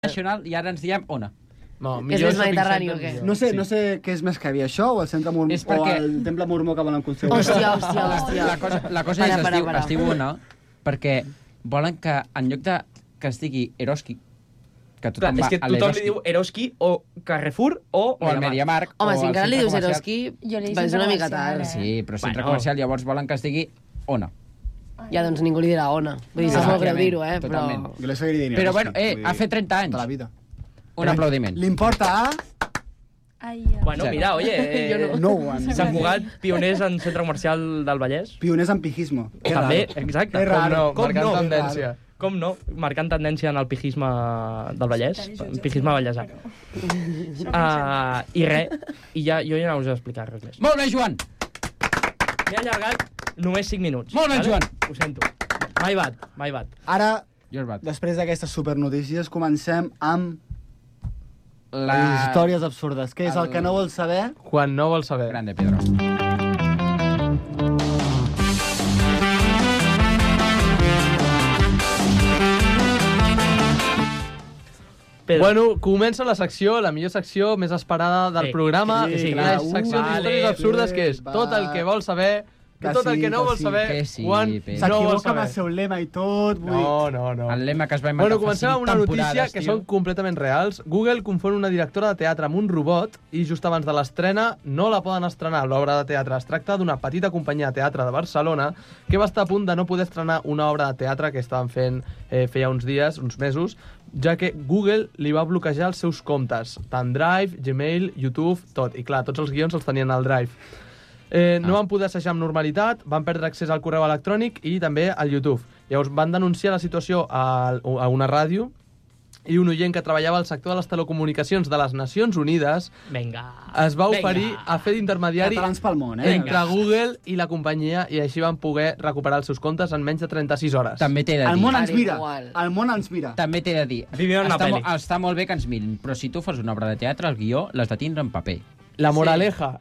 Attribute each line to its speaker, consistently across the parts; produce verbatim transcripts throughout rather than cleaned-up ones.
Speaker 1: nacional i ara ens diem Ona.
Speaker 2: No,
Speaker 3: és més mediterrani o què?
Speaker 4: No sé, sí. no sé què és més que havia, això o el centre mormó perquè... o el temple mormó que volen construir.
Speaker 3: Hòstia, hòstia, hòstia.
Speaker 1: La cosa, la cosa
Speaker 3: para,
Speaker 1: és,
Speaker 3: para,
Speaker 1: es, diu,
Speaker 3: para.
Speaker 1: es diu Ona perquè volen que en lloc de que es digui Eroski, que tothom
Speaker 2: Clar, és que
Speaker 1: va a
Speaker 2: tothom li
Speaker 1: l'Eroski,
Speaker 2: diu Eroski o Carrefour o,
Speaker 1: o al Mediamarkt.
Speaker 3: Home, si
Speaker 1: al
Speaker 3: encara li
Speaker 1: centre
Speaker 3: dius
Speaker 1: comercial.
Speaker 3: Eroski, és una mica tard.
Speaker 1: Sí, però centre
Speaker 2: Bueno.
Speaker 1: comercial llavors volen que es digui Ona.
Speaker 3: Ja, doncs ningú li dirà Ona. Vull dir,
Speaker 1: No,
Speaker 3: sap molt greu
Speaker 1: òbviament,
Speaker 3: dir-ho, eh? Però...
Speaker 1: totalment.
Speaker 4: Jo li seguiria dient.
Speaker 1: Però bueno, eh, ha fet trenta anys.
Speaker 4: Tota la vida.
Speaker 1: Un aplaudiment.
Speaker 4: L'importa a...
Speaker 5: Ai,
Speaker 2: Bueno,
Speaker 1: Zero.
Speaker 2: mira, oye, eh,
Speaker 4: No one.
Speaker 2: Sant Cugat, pioners en centre comercial del Vallès.
Speaker 4: Pioners en pijismo. Que
Speaker 2: També,
Speaker 4: raro.
Speaker 2: exacte.
Speaker 4: Que raro.
Speaker 2: Com
Speaker 6: marcant
Speaker 2: no?
Speaker 6: tendència.
Speaker 2: Com no? Marcant tendència en el pijisme del Vallès, pijisme vallèsà. Uh, I res, i ja, jo ja no us he explicat res més.
Speaker 1: Molt bé, Joan!
Speaker 2: M'he allargat només cinc minuts.
Speaker 1: Molt bé,
Speaker 2: vale?
Speaker 1: Joan.
Speaker 2: Ho sento. My bad, my bad.
Speaker 4: Ara,
Speaker 1: Your bad.
Speaker 4: després d'aquestes supernotícies, comencem amb
Speaker 1: La...
Speaker 4: les històries absurdes. Què és el
Speaker 1: El-
Speaker 4: que no vols saber?
Speaker 6: Quan no vols saber.
Speaker 1: Grande, Pedro.
Speaker 2: Pedro.
Speaker 6: Bueno, comença la secció, la millor secció més esperada del
Speaker 2: Sí.
Speaker 6: programa.
Speaker 2: Sí, sí,
Speaker 6: i
Speaker 4: clar.
Speaker 6: la secció
Speaker 4: Uh,
Speaker 6: d'històries
Speaker 2: vale.
Speaker 6: absurdes, que és
Speaker 4: Va.
Speaker 6: tot el que vols saber,
Speaker 4: Que
Speaker 6: tot el
Speaker 4: sí,
Speaker 6: que no
Speaker 4: que
Speaker 6: vols
Speaker 4: sí.
Speaker 6: saber,
Speaker 1: Que sí,
Speaker 6: quan
Speaker 1: Pedro.
Speaker 6: no vols
Speaker 4: S'equivoca amb el
Speaker 6: saber.
Speaker 4: seu lema i tot. Vull dir...
Speaker 6: No, no, no.
Speaker 1: El lema que es va inventar
Speaker 6: Bueno,
Speaker 1: fa
Speaker 6: comencem
Speaker 1: cinc
Speaker 6: amb una notícia
Speaker 1: temporades,
Speaker 6: que
Speaker 1: tio.
Speaker 6: són completament reals. Google confon una directora de teatre amb un robot i just abans de l'estrena no la poden estrenar, l'obra de teatre. Es tracta d'una petita companyia de teatre de Barcelona que va estar a punt de no poder estrenar una obra de teatre que estaven fent eh, feia uns dies, uns mesos, ja que Google li va bloquejar els seus comptes, tant Drive, Gmail, YouTube, tot. I clar, tots els guions els tenien al Drive. Eh, no
Speaker 1: Ah.
Speaker 6: van poder assajar amb normalitat, van perdre accés al correu electrònic i també al YouTube. Llavors van denunciar la situació a, a una ràdio i un oient que treballava al sector de les telecomunicacions de les Nacions Unides
Speaker 2: Vinga.
Speaker 6: es va
Speaker 2: Vinga.
Speaker 6: oferir a fer d'intermediari
Speaker 4: Catalans pel món, eh?
Speaker 6: entre Google i la companyia i així van poder recuperar els seus comptes en menys de trenta-sis hores.
Speaker 1: També t'he de
Speaker 4: El
Speaker 1: dir...
Speaker 4: món ens
Speaker 3: Ara
Speaker 4: mira.
Speaker 3: igual.
Speaker 4: El món ens mira.
Speaker 1: També t'he de dir...
Speaker 2: Vivim en una
Speaker 1: està,
Speaker 2: pel·li.
Speaker 1: mo- està molt bé que ens mirin, però si tu fas una obra de teatre, el guió l'has de tindre en paper.
Speaker 6: La moraleja,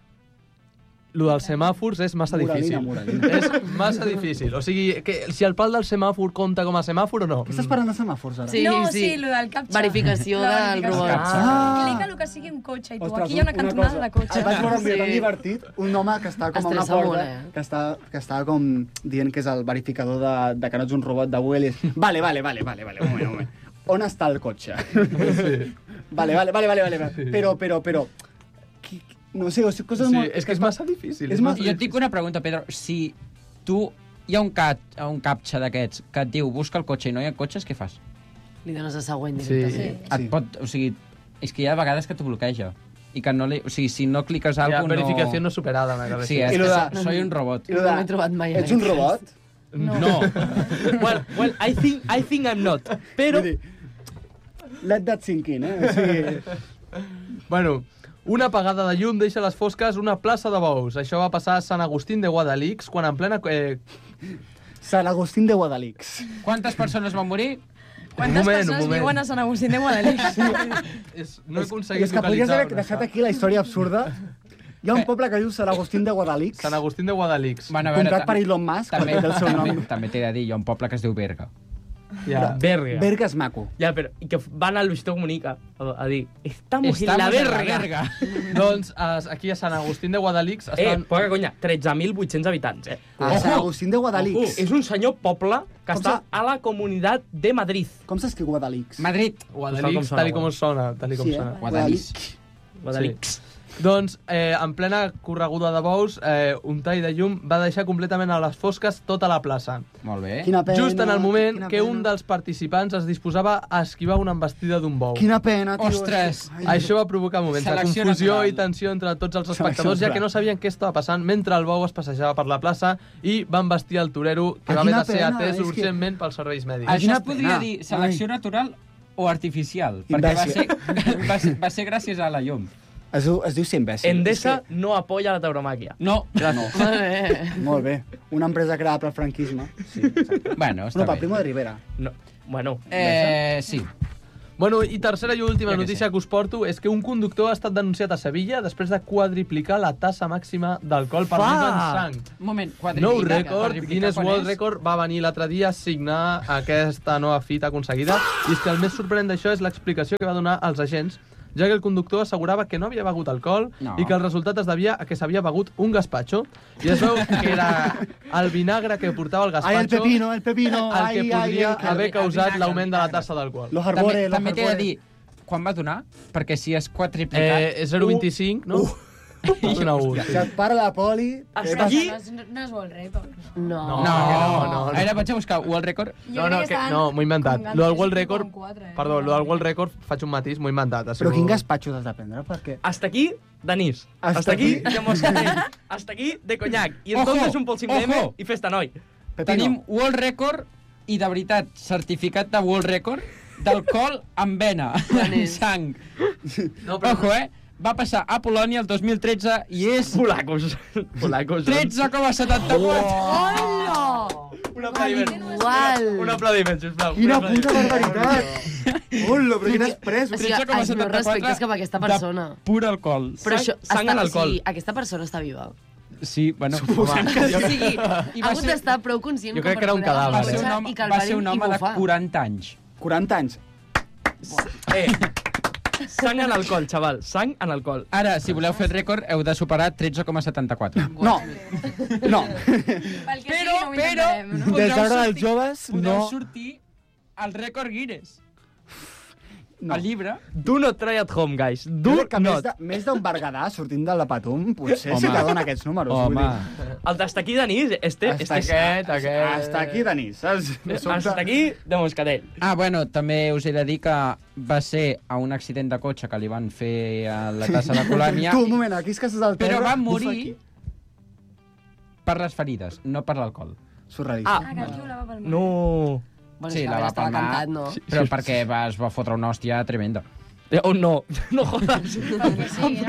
Speaker 6: lo dels semàfors és massa
Speaker 4: Moralina,
Speaker 6: difícil.
Speaker 4: moralina.
Speaker 6: És massa difícil. O sigui, que si el pal del semàfor compta com a semàfor o no?
Speaker 4: Què estàs parlant de semàfors, ara?
Speaker 3: Sí,
Speaker 5: no,
Speaker 3: sí.
Speaker 5: sí, lo del captcha.
Speaker 3: Verificació
Speaker 5: La
Speaker 3: del
Speaker 5: verificació.
Speaker 3: robot.
Speaker 4: Ah.
Speaker 5: Clica el que sigui un cotxe i tu.
Speaker 4: Ostres,
Speaker 5: Aquí hi ha una
Speaker 4: una
Speaker 5: cantonada
Speaker 4: cosa.
Speaker 5: de cotxe.
Speaker 4: Et vaig veure un vídeo
Speaker 3: Sí.
Speaker 4: tan divertit, un home que està com a una
Speaker 3: Estressa
Speaker 4: porta,
Speaker 3: molt, eh?
Speaker 4: que, està, que està com dient que és el verificador de, de que no ets un robot de Google i és, vale, vale, vale, vale, vale, un moment, un moment. On està el cotxe?
Speaker 6: Sí.
Speaker 4: Vale, vale, vale, vale, vale. Però, però, però... qui- No sé, o sigui, coses
Speaker 6: Sí,
Speaker 4: molt...
Speaker 6: és que és massa difícil.
Speaker 4: És
Speaker 6: És
Speaker 4: massa-
Speaker 6: massa
Speaker 1: Jo et dic una pregunta, Pedro. Si tu hi ha un, cat, un captcha d'aquests que et diu busca el cotxe i no hi ha cotxes, què fas?
Speaker 3: Li dones a següent
Speaker 6: Sí.
Speaker 3: directe.
Speaker 1: Et pot, o sigui, és que hi ha vegades que t'ho bloqueja. I que no li, o sigui, si no cliques
Speaker 6: Ja,
Speaker 1: alguna
Speaker 6: verificació no superada, una cosa
Speaker 1: Sí,
Speaker 6: així.
Speaker 1: és
Speaker 4: I lo
Speaker 1: que
Speaker 4: de-
Speaker 1: so, soy un robot.
Speaker 4: I lo
Speaker 3: No m'he trobat mai en
Speaker 4: Ets un
Speaker 3: aquest
Speaker 4: robot?
Speaker 5: No.
Speaker 1: No.
Speaker 2: well, well, I think, I think I'm not. Però...
Speaker 4: Vull dir, let that sink in, eh? O sigui,
Speaker 6: Bueno, una apagada de llum deixa a les fosques una plaça de bous. Això va passar a Sant Agustín de Guadalix, quan en plena... Eh,
Speaker 4: Sant Agustín de Guadalix.
Speaker 1: Quantes persones van morir?
Speaker 5: Quantes
Speaker 6: un moment, un
Speaker 5: persones
Speaker 6: moment.
Speaker 5: viuen a Sant Agustín de Guadalix?
Speaker 6: és, no he
Speaker 4: I
Speaker 6: aconseguit
Speaker 4: és que podries
Speaker 6: localitzar
Speaker 4: haver deixat aquí la història absurda. Hi ha un poble que diu Sant Agustín de Guadalix,
Speaker 6: Sant Agustín de Guadalix.
Speaker 1: Bueno,
Speaker 4: comprat
Speaker 1: ta-
Speaker 4: per Elon Musk,
Speaker 1: també,
Speaker 4: perquè té el seu nom.
Speaker 1: també, també t'he de dir, hi ha un poble que es diu Berga.
Speaker 6: Ja.
Speaker 2: Verga.
Speaker 4: Berga és maco.
Speaker 2: Ja, però... I que van al Luisito Comunica a, a dir Estamos, en
Speaker 1: Estamos
Speaker 2: la
Speaker 1: en
Speaker 2: verga.
Speaker 1: la verga.
Speaker 6: Doncs es, aquí a Sant Agustín de Guadalix
Speaker 2: Eh,
Speaker 6: estan...
Speaker 2: poca conya, tretze mil vuit-cents habitants, eh?
Speaker 4: A Sant Agustín de Guadalix.
Speaker 2: Ojo, és un senyor poble que
Speaker 4: Com
Speaker 2: està
Speaker 4: se-
Speaker 2: a la comunitat de Madrid.
Speaker 4: Com s'escriu Guadalix?
Speaker 1: Madrid.
Speaker 2: Tal com
Speaker 6: Guadalix,
Speaker 2: sona,
Speaker 6: tal i com sona. Tal i com
Speaker 4: Sí, eh?
Speaker 6: sona.
Speaker 1: Guadalix.
Speaker 2: Guadalix.
Speaker 6: Doncs, eh, en plena correguda de bous, eh, un tall de llum va deixar completament a les fosques tota la plaça.
Speaker 1: Molt bé.
Speaker 4: Quina pena.
Speaker 6: Just en el moment
Speaker 4: quina
Speaker 6: que
Speaker 4: pena.
Speaker 6: un dels participants es disposava a esquivar una embestida d'un bou.
Speaker 4: Quina pena, tio.
Speaker 1: Ostres.
Speaker 4: Ai,
Speaker 6: Això va provocar moments de
Speaker 1: Selecció
Speaker 6: confusió
Speaker 1: natural.
Speaker 6: i tensió entre tots els
Speaker 4: Selecció
Speaker 6: espectadors, ja
Speaker 4: natural.
Speaker 6: que no sabien què estava passant mentre el bou es passejava per la plaça i van vestir el torero, que
Speaker 4: Ah,
Speaker 6: va haver
Speaker 4: quina
Speaker 6: de ser
Speaker 4: pena,
Speaker 6: atès
Speaker 4: és que-
Speaker 6: urgentment pels serveis mèdics.
Speaker 1: Això
Speaker 4: Quina
Speaker 1: es podria
Speaker 4: pena.
Speaker 1: dir selecció natural o artificial, perquè va ser,
Speaker 4: Imbècil.
Speaker 1: va, ser, va ser gràcies a la llum.
Speaker 4: Es, diu- es diu ser imbècil.
Speaker 2: Endesa no apoya la tauromàquia.
Speaker 1: No.
Speaker 2: Gràcies.
Speaker 3: Molt bé.
Speaker 4: Molt bé. Una empresa creada pel franquisme. Sí, exacte.
Speaker 1: Bueno, està
Speaker 4: No, pel
Speaker 1: bé.
Speaker 4: Primo de Rivera.
Speaker 2: No. Bueno,
Speaker 1: Eh, sí.
Speaker 6: Bueno, i tercera i última
Speaker 1: Ja que
Speaker 6: notícia
Speaker 1: sí.
Speaker 6: que us porto és que un conductor ha estat denunciat a Sevilla després de quadriplicar la tassa màxima d'alcohol per
Speaker 2: Fa!
Speaker 6: en sang.
Speaker 1: Un moment, quadriplicar.
Speaker 6: Nou rècord,
Speaker 1: quadriplicar
Speaker 6: Guinness
Speaker 1: quan
Speaker 6: World
Speaker 1: és?
Speaker 6: Record va venir l'altre dia a signar aquesta nova fita aconseguida i és que el més sorprenent d'això és l'explicació que va donar als agents, ja que el conductor assegurava que no havia begut alcohol
Speaker 1: No.
Speaker 6: i que el resultat es devia a que s'havia begut un gazpacho i es veu que era el vinagre que portava el
Speaker 4: Ai, el
Speaker 6: gazpacho
Speaker 4: pepino, el pepino.
Speaker 6: el que
Speaker 4: ai,
Speaker 6: podria
Speaker 4: ai,
Speaker 6: haver
Speaker 1: el
Speaker 6: causat
Speaker 1: vinagre,
Speaker 6: l'augment
Speaker 1: el
Speaker 6: de la
Speaker 1: vinagre.
Speaker 6: tassa d'alcohol.
Speaker 4: Los
Speaker 1: També,
Speaker 4: arbores, los
Speaker 1: també t'he de
Speaker 4: arbores.
Speaker 1: dir, quan va donar? Perquè si és quadriplicat...
Speaker 6: Eh, és zero coma vint-i-cinc, no? Va donar un.
Speaker 4: Si et para la poli...
Speaker 2: Hasta
Speaker 4: eh,
Speaker 2: aquí-
Speaker 5: No és, no és World Record.
Speaker 3: No.
Speaker 6: No.
Speaker 1: No,
Speaker 6: no, no.
Speaker 1: Ara vaig a buscar World Record.
Speaker 5: Jo
Speaker 6: No, no,
Speaker 5: crec
Speaker 6: que,
Speaker 5: estan
Speaker 6: no, m'ho he inventat.
Speaker 5: com
Speaker 6: Lo del World
Speaker 5: Ganges i
Speaker 6: Record...
Speaker 5: com quatre, eh?
Speaker 6: Perdó, lo del World Record faig un matís, m'ho he inventat. Ha
Speaker 4: Però
Speaker 6: sigut-
Speaker 4: quin gaspatxo has de prendre? Perquè...
Speaker 2: Hasta aquí, d'anís.
Speaker 4: Hasta
Speaker 2: Hasta aquí,
Speaker 4: aquí.
Speaker 2: de moscatell. Hasta aquí, de conyac. I
Speaker 1: Ojo,
Speaker 2: entonces un polsim
Speaker 1: ojo.
Speaker 2: d'M i festa noi.
Speaker 4: Pepino.
Speaker 1: Tenim World Record i, de veritat, certificat de World Record d'alcohol amb vena, amb sang.
Speaker 6: No, però...
Speaker 1: Ojo, eh? Va passar a Polònia el dos mil tretze i és
Speaker 2: Polacos. Polacos.
Speaker 1: tretze coma setanta-quatre.
Speaker 3: Hola!
Speaker 2: Un aplaudiment.
Speaker 3: Igual.
Speaker 2: Un aplaudiment, sisplau.
Speaker 4: Quina
Speaker 2: Un aplaudiment.
Speaker 4: puta barbaritat! Hola, però quin express!
Speaker 3: O sigui, els meus respectes cap a aquesta persona.
Speaker 1: De pur alcohol.
Speaker 3: Però
Speaker 2: Sang-
Speaker 3: això,
Speaker 2: sang
Speaker 3: està,
Speaker 2: en
Speaker 3: o
Speaker 2: alcohol.
Speaker 3: sigui, aquesta persona està viva.
Speaker 1: Sí, bueno,
Speaker 3: O sigui,
Speaker 1: I
Speaker 3: ha
Speaker 1: va
Speaker 3: hagut
Speaker 1: ser-
Speaker 3: d'estar prou conscient
Speaker 6: Jo
Speaker 3: com
Speaker 6: crec
Speaker 3: per
Speaker 6: que era un
Speaker 3: poder
Speaker 6: cadàver,
Speaker 1: va
Speaker 3: agafar
Speaker 1: ser
Speaker 3: el
Speaker 1: un
Speaker 3: cotxe
Speaker 1: home,
Speaker 3: i que el
Speaker 1: va
Speaker 3: parin
Speaker 1: ser un
Speaker 3: i
Speaker 1: home de
Speaker 3: bufar.
Speaker 1: quaranta anys.
Speaker 4: quaranta anys.
Speaker 2: Eh, sang en alcohol, xaval. Sang en alcohol.
Speaker 1: Ara, si voleu fer el rècord, heu de superar tretze coma setanta-quatre.
Speaker 4: No, no.
Speaker 5: Pel que
Speaker 1: Però,
Speaker 5: sigui, no ho
Speaker 1: però...
Speaker 5: intentarem, no?
Speaker 4: Des d'ara
Speaker 1: sortir-
Speaker 4: dels joves,
Speaker 1: podeu
Speaker 4: no.
Speaker 1: sortir al rècord Guinness.
Speaker 4: No.
Speaker 1: El llibre.
Speaker 2: Do not try at home, guys.
Speaker 4: Jo
Speaker 2: Do
Speaker 4: crec que més
Speaker 2: not.
Speaker 4: de- més d'un Berguedà sortint de la Patum potser
Speaker 1: Home.
Speaker 4: sí que dona aquests números.
Speaker 1: Home,
Speaker 4: vull dir.
Speaker 2: El d'hasta aquí d'anís, este,
Speaker 4: Hasta
Speaker 2: este,
Speaker 6: Aquest, aquest...
Speaker 4: Hasta aquí, Denis, saps? De sobte-
Speaker 2: hasta aquí de moscatell.
Speaker 1: ah, bueno, també us he de dir que va ser a un accident de cotxe que li van fer a la tassa de Colònia,
Speaker 4: Tu, un moment, aquí és que estàs al terra...
Speaker 1: però va
Speaker 4: bufa
Speaker 1: morir
Speaker 4: aquí.
Speaker 1: per les ferides, no per l'alcohol.
Speaker 4: Surrealista.
Speaker 2: Ah,
Speaker 5: Ah, que aquí ho la va pel mar.
Speaker 2: no...
Speaker 3: Bueno,
Speaker 1: Sí,
Speaker 3: és que
Speaker 1: la
Speaker 3: a veure,
Speaker 1: va
Speaker 3: estava
Speaker 1: palmar.
Speaker 3: cantat, no?
Speaker 1: Però perquè va, es va fotre una hòstia tremenda.
Speaker 2: Eh, Oh, no. No jodas.
Speaker 5: Pel que sigui,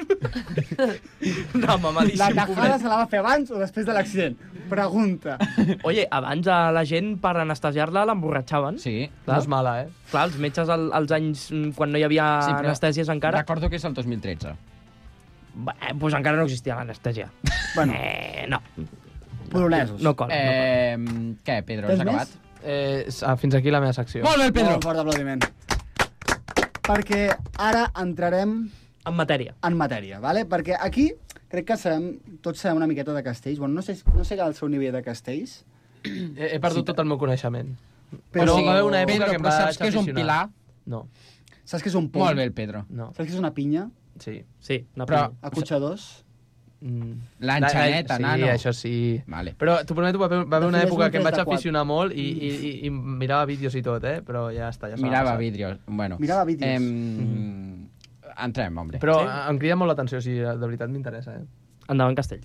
Speaker 5: no?
Speaker 2: No, mamadíssim.
Speaker 4: La tajada
Speaker 2: pobret.
Speaker 4: se la va fer abans o després de l'accident? Pregunta.
Speaker 2: Oye, abans a la gent per anestesiar-la l'emborratxaven.
Speaker 1: Sí.
Speaker 6: No és mala, eh?
Speaker 2: Clar, els metges al, als anys mm, quan no hi havia
Speaker 1: Sí, però
Speaker 2: anestèsies encara...
Speaker 1: Recordo que és el dos mil tretze.
Speaker 2: Bé, doncs encara no existia l'anestèsia.
Speaker 4: Bueno,
Speaker 2: Eh, no.
Speaker 4: polonesos.
Speaker 2: No cola.
Speaker 1: Eh, què, Pedro, has
Speaker 4: Tens
Speaker 1: acabat?
Speaker 4: més?
Speaker 6: eh s- ah, fins aquí la meva secció.
Speaker 1: Molt bé, el Pedro.
Speaker 4: Molt fort aplaudiment. Perquè ara entrarem
Speaker 2: No. En matèria.
Speaker 4: en matèria, ¿vale? Perquè aquí crec que sabem, tots sabem una miqueta de castells. Bueno, no sé, no sé el seu nivell de castells,
Speaker 6: He, he perdut tot el meu coneixement.
Speaker 4: però
Speaker 6: O sigui, va haver una època
Speaker 1: Pedro,
Speaker 6: que em
Speaker 1: però
Speaker 6: va
Speaker 1: saps que és un
Speaker 6: aficionar.
Speaker 1: pilar?
Speaker 6: No,
Speaker 4: saps que és un pont?
Speaker 1: Molt bé, el Pedro.
Speaker 6: no,
Speaker 4: Saps que és una pinya?
Speaker 6: sí.
Speaker 2: Sí, una
Speaker 1: Però-
Speaker 2: pinya.
Speaker 4: Acotxadors?
Speaker 6: Mm.
Speaker 1: L'enxaneta,
Speaker 6: sí,
Speaker 1: nano.
Speaker 6: Sí, això sí.
Speaker 1: Vale.
Speaker 6: Però t'ho prometo, va haver, va haver una
Speaker 4: Defineix
Speaker 6: època
Speaker 4: un
Speaker 6: que em
Speaker 4: tres
Speaker 6: vaig
Speaker 4: de quatre.
Speaker 6: aficionar molt i, i, i, i mirava vídeos i tot, eh? Però ja està, ja s'ha
Speaker 1: Mirava
Speaker 6: passat.
Speaker 1: vídeos. Bueno.
Speaker 4: Mirava vídeos.
Speaker 1: Em... Entrem, hombre.
Speaker 6: Però
Speaker 2: Sí?
Speaker 6: sí? em crida molt l'atenció, o sigui, de veritat m'interessa, eh?
Speaker 2: Endavant, Castells.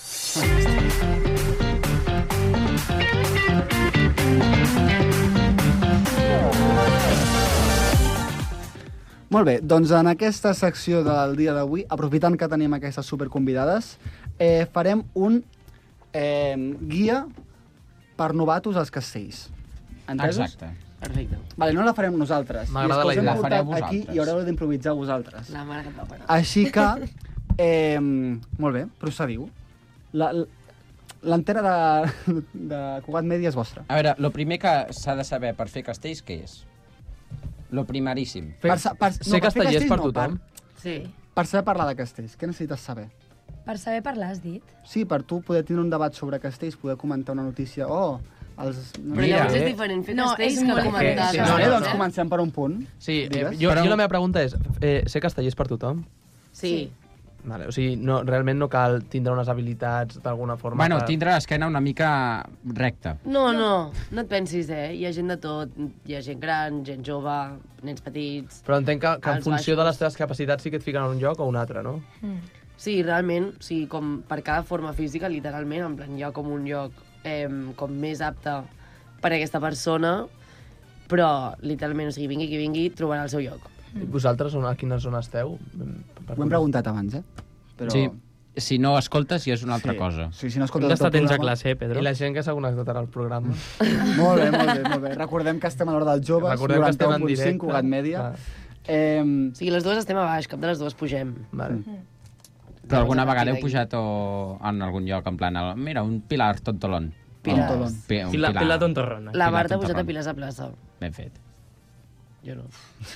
Speaker 4: Molt bé, doncs en aquesta secció del dia d'avui, aprofitant que tenim aquestes superconvidades, eh, farem un eh, guia per novatos als castells. Entesos?
Speaker 1: Exacte.
Speaker 3: Perfecte.
Speaker 4: Vale, no la farem nosaltres.
Speaker 6: M'agrada
Speaker 4: I és que
Speaker 6: la
Speaker 4: us hem
Speaker 6: idea.
Speaker 1: La fareu
Speaker 4: portat aquí
Speaker 1: vosaltres.
Speaker 4: i haureu d'improvisar vosaltres.
Speaker 3: La mare que et va parar.
Speaker 4: Així que, eh, molt bé, procediu. La- L'antena de, de Cugat Mèdia és vostra.
Speaker 1: A veure, el primer que s'ha de saber per fer castells, què és? Lo primeríssim.
Speaker 4: Per sa- per-
Speaker 6: Ser
Speaker 4: no, per fer
Speaker 6: castellers
Speaker 4: castells
Speaker 6: per
Speaker 4: no,
Speaker 6: tothom.
Speaker 3: Sí.
Speaker 4: Per saber parlar de castells, què necessites saber?
Speaker 5: Per saber parlar, has dit?
Speaker 4: Sí, per tu poder tindre un debat sobre castells, poder comentar una notícia, oh, els... No
Speaker 3: Però
Speaker 1: Mira,
Speaker 3: llavors és
Speaker 1: eh?
Speaker 3: diferent fer
Speaker 5: No,
Speaker 3: castells
Speaker 5: és
Speaker 3: que
Speaker 5: molt
Speaker 3: comentar.
Speaker 6: diferent. Sí,
Speaker 4: No,
Speaker 6: no,
Speaker 4: eh?
Speaker 6: no,
Speaker 4: Doncs
Speaker 6: no.
Speaker 4: comencem per un punt.
Speaker 6: Sí, eh,
Speaker 4: Digues.
Speaker 6: jo,
Speaker 1: Però-
Speaker 6: jo la meva pregunta és, eh, ser castellers per tothom?
Speaker 3: Sí.
Speaker 6: Vale, o sigui, no, realment no cal tindre unes habilitats d'alguna forma.
Speaker 1: Bueno,
Speaker 6: per-
Speaker 1: tindre l'esquena una mica recta.
Speaker 3: No, no, no et pensis, eh? Hi ha gent de tot. Hi ha gent gran, gent jove, nens petits.
Speaker 6: Però entenc que, que en
Speaker 3: Alts,
Speaker 6: funció
Speaker 3: baixos.
Speaker 6: de les teves capacitats sí que et fiquen en un lloc o un altre, no?
Speaker 3: Sí, realment, o sigui, com per cada forma física, literalment, en plan, hi ha com un lloc eh, com més apte per a aquesta persona, però, literalment, o sigui, vingui qui vingui, trobarà el seu lloc.
Speaker 6: I vosaltres on, a quina zona esteu? Per
Speaker 4: Ho hem preguntat abans, eh? Però
Speaker 1: Sí. si no escoltes ja és una altra
Speaker 4: Sí.
Speaker 1: cosa.
Speaker 4: Sí, si no
Speaker 2: Hem
Speaker 4: escoltes
Speaker 2: d'estar
Speaker 4: el teu
Speaker 2: atents a
Speaker 4: programa-
Speaker 2: classe, eh, Pedro?
Speaker 6: I la gent que s'ha connectat ara al programa.
Speaker 4: Molt bé, molt bé, molt bé. Recordem que estem a l'hora dels joves,
Speaker 6: Recordem que estem en
Speaker 4: noranta-u punt cinc,
Speaker 6: directe.
Speaker 4: Cugat Mèdia.
Speaker 6: Clar.
Speaker 4: Eh,
Speaker 3: O sigui, les dues estem a baix, cap de les dues pugem.
Speaker 6: Vale.
Speaker 1: Però alguna
Speaker 3: Llavors, a
Speaker 1: vegada heu
Speaker 3: partir
Speaker 1: pujat o en algun lloc, en plan, el- mira, un pilar tontolón.
Speaker 3: Pilars.
Speaker 1: O-
Speaker 4: Tontolón.
Speaker 1: Pi- un
Speaker 2: Pilar,
Speaker 1: pilar.
Speaker 2: Pilar Tontorrona.
Speaker 3: La
Speaker 1: Pilar
Speaker 3: Marta ha pujat a
Speaker 1: Tontorrón.
Speaker 3: Pilars a plaça.
Speaker 1: Ben fet.
Speaker 3: Jo no.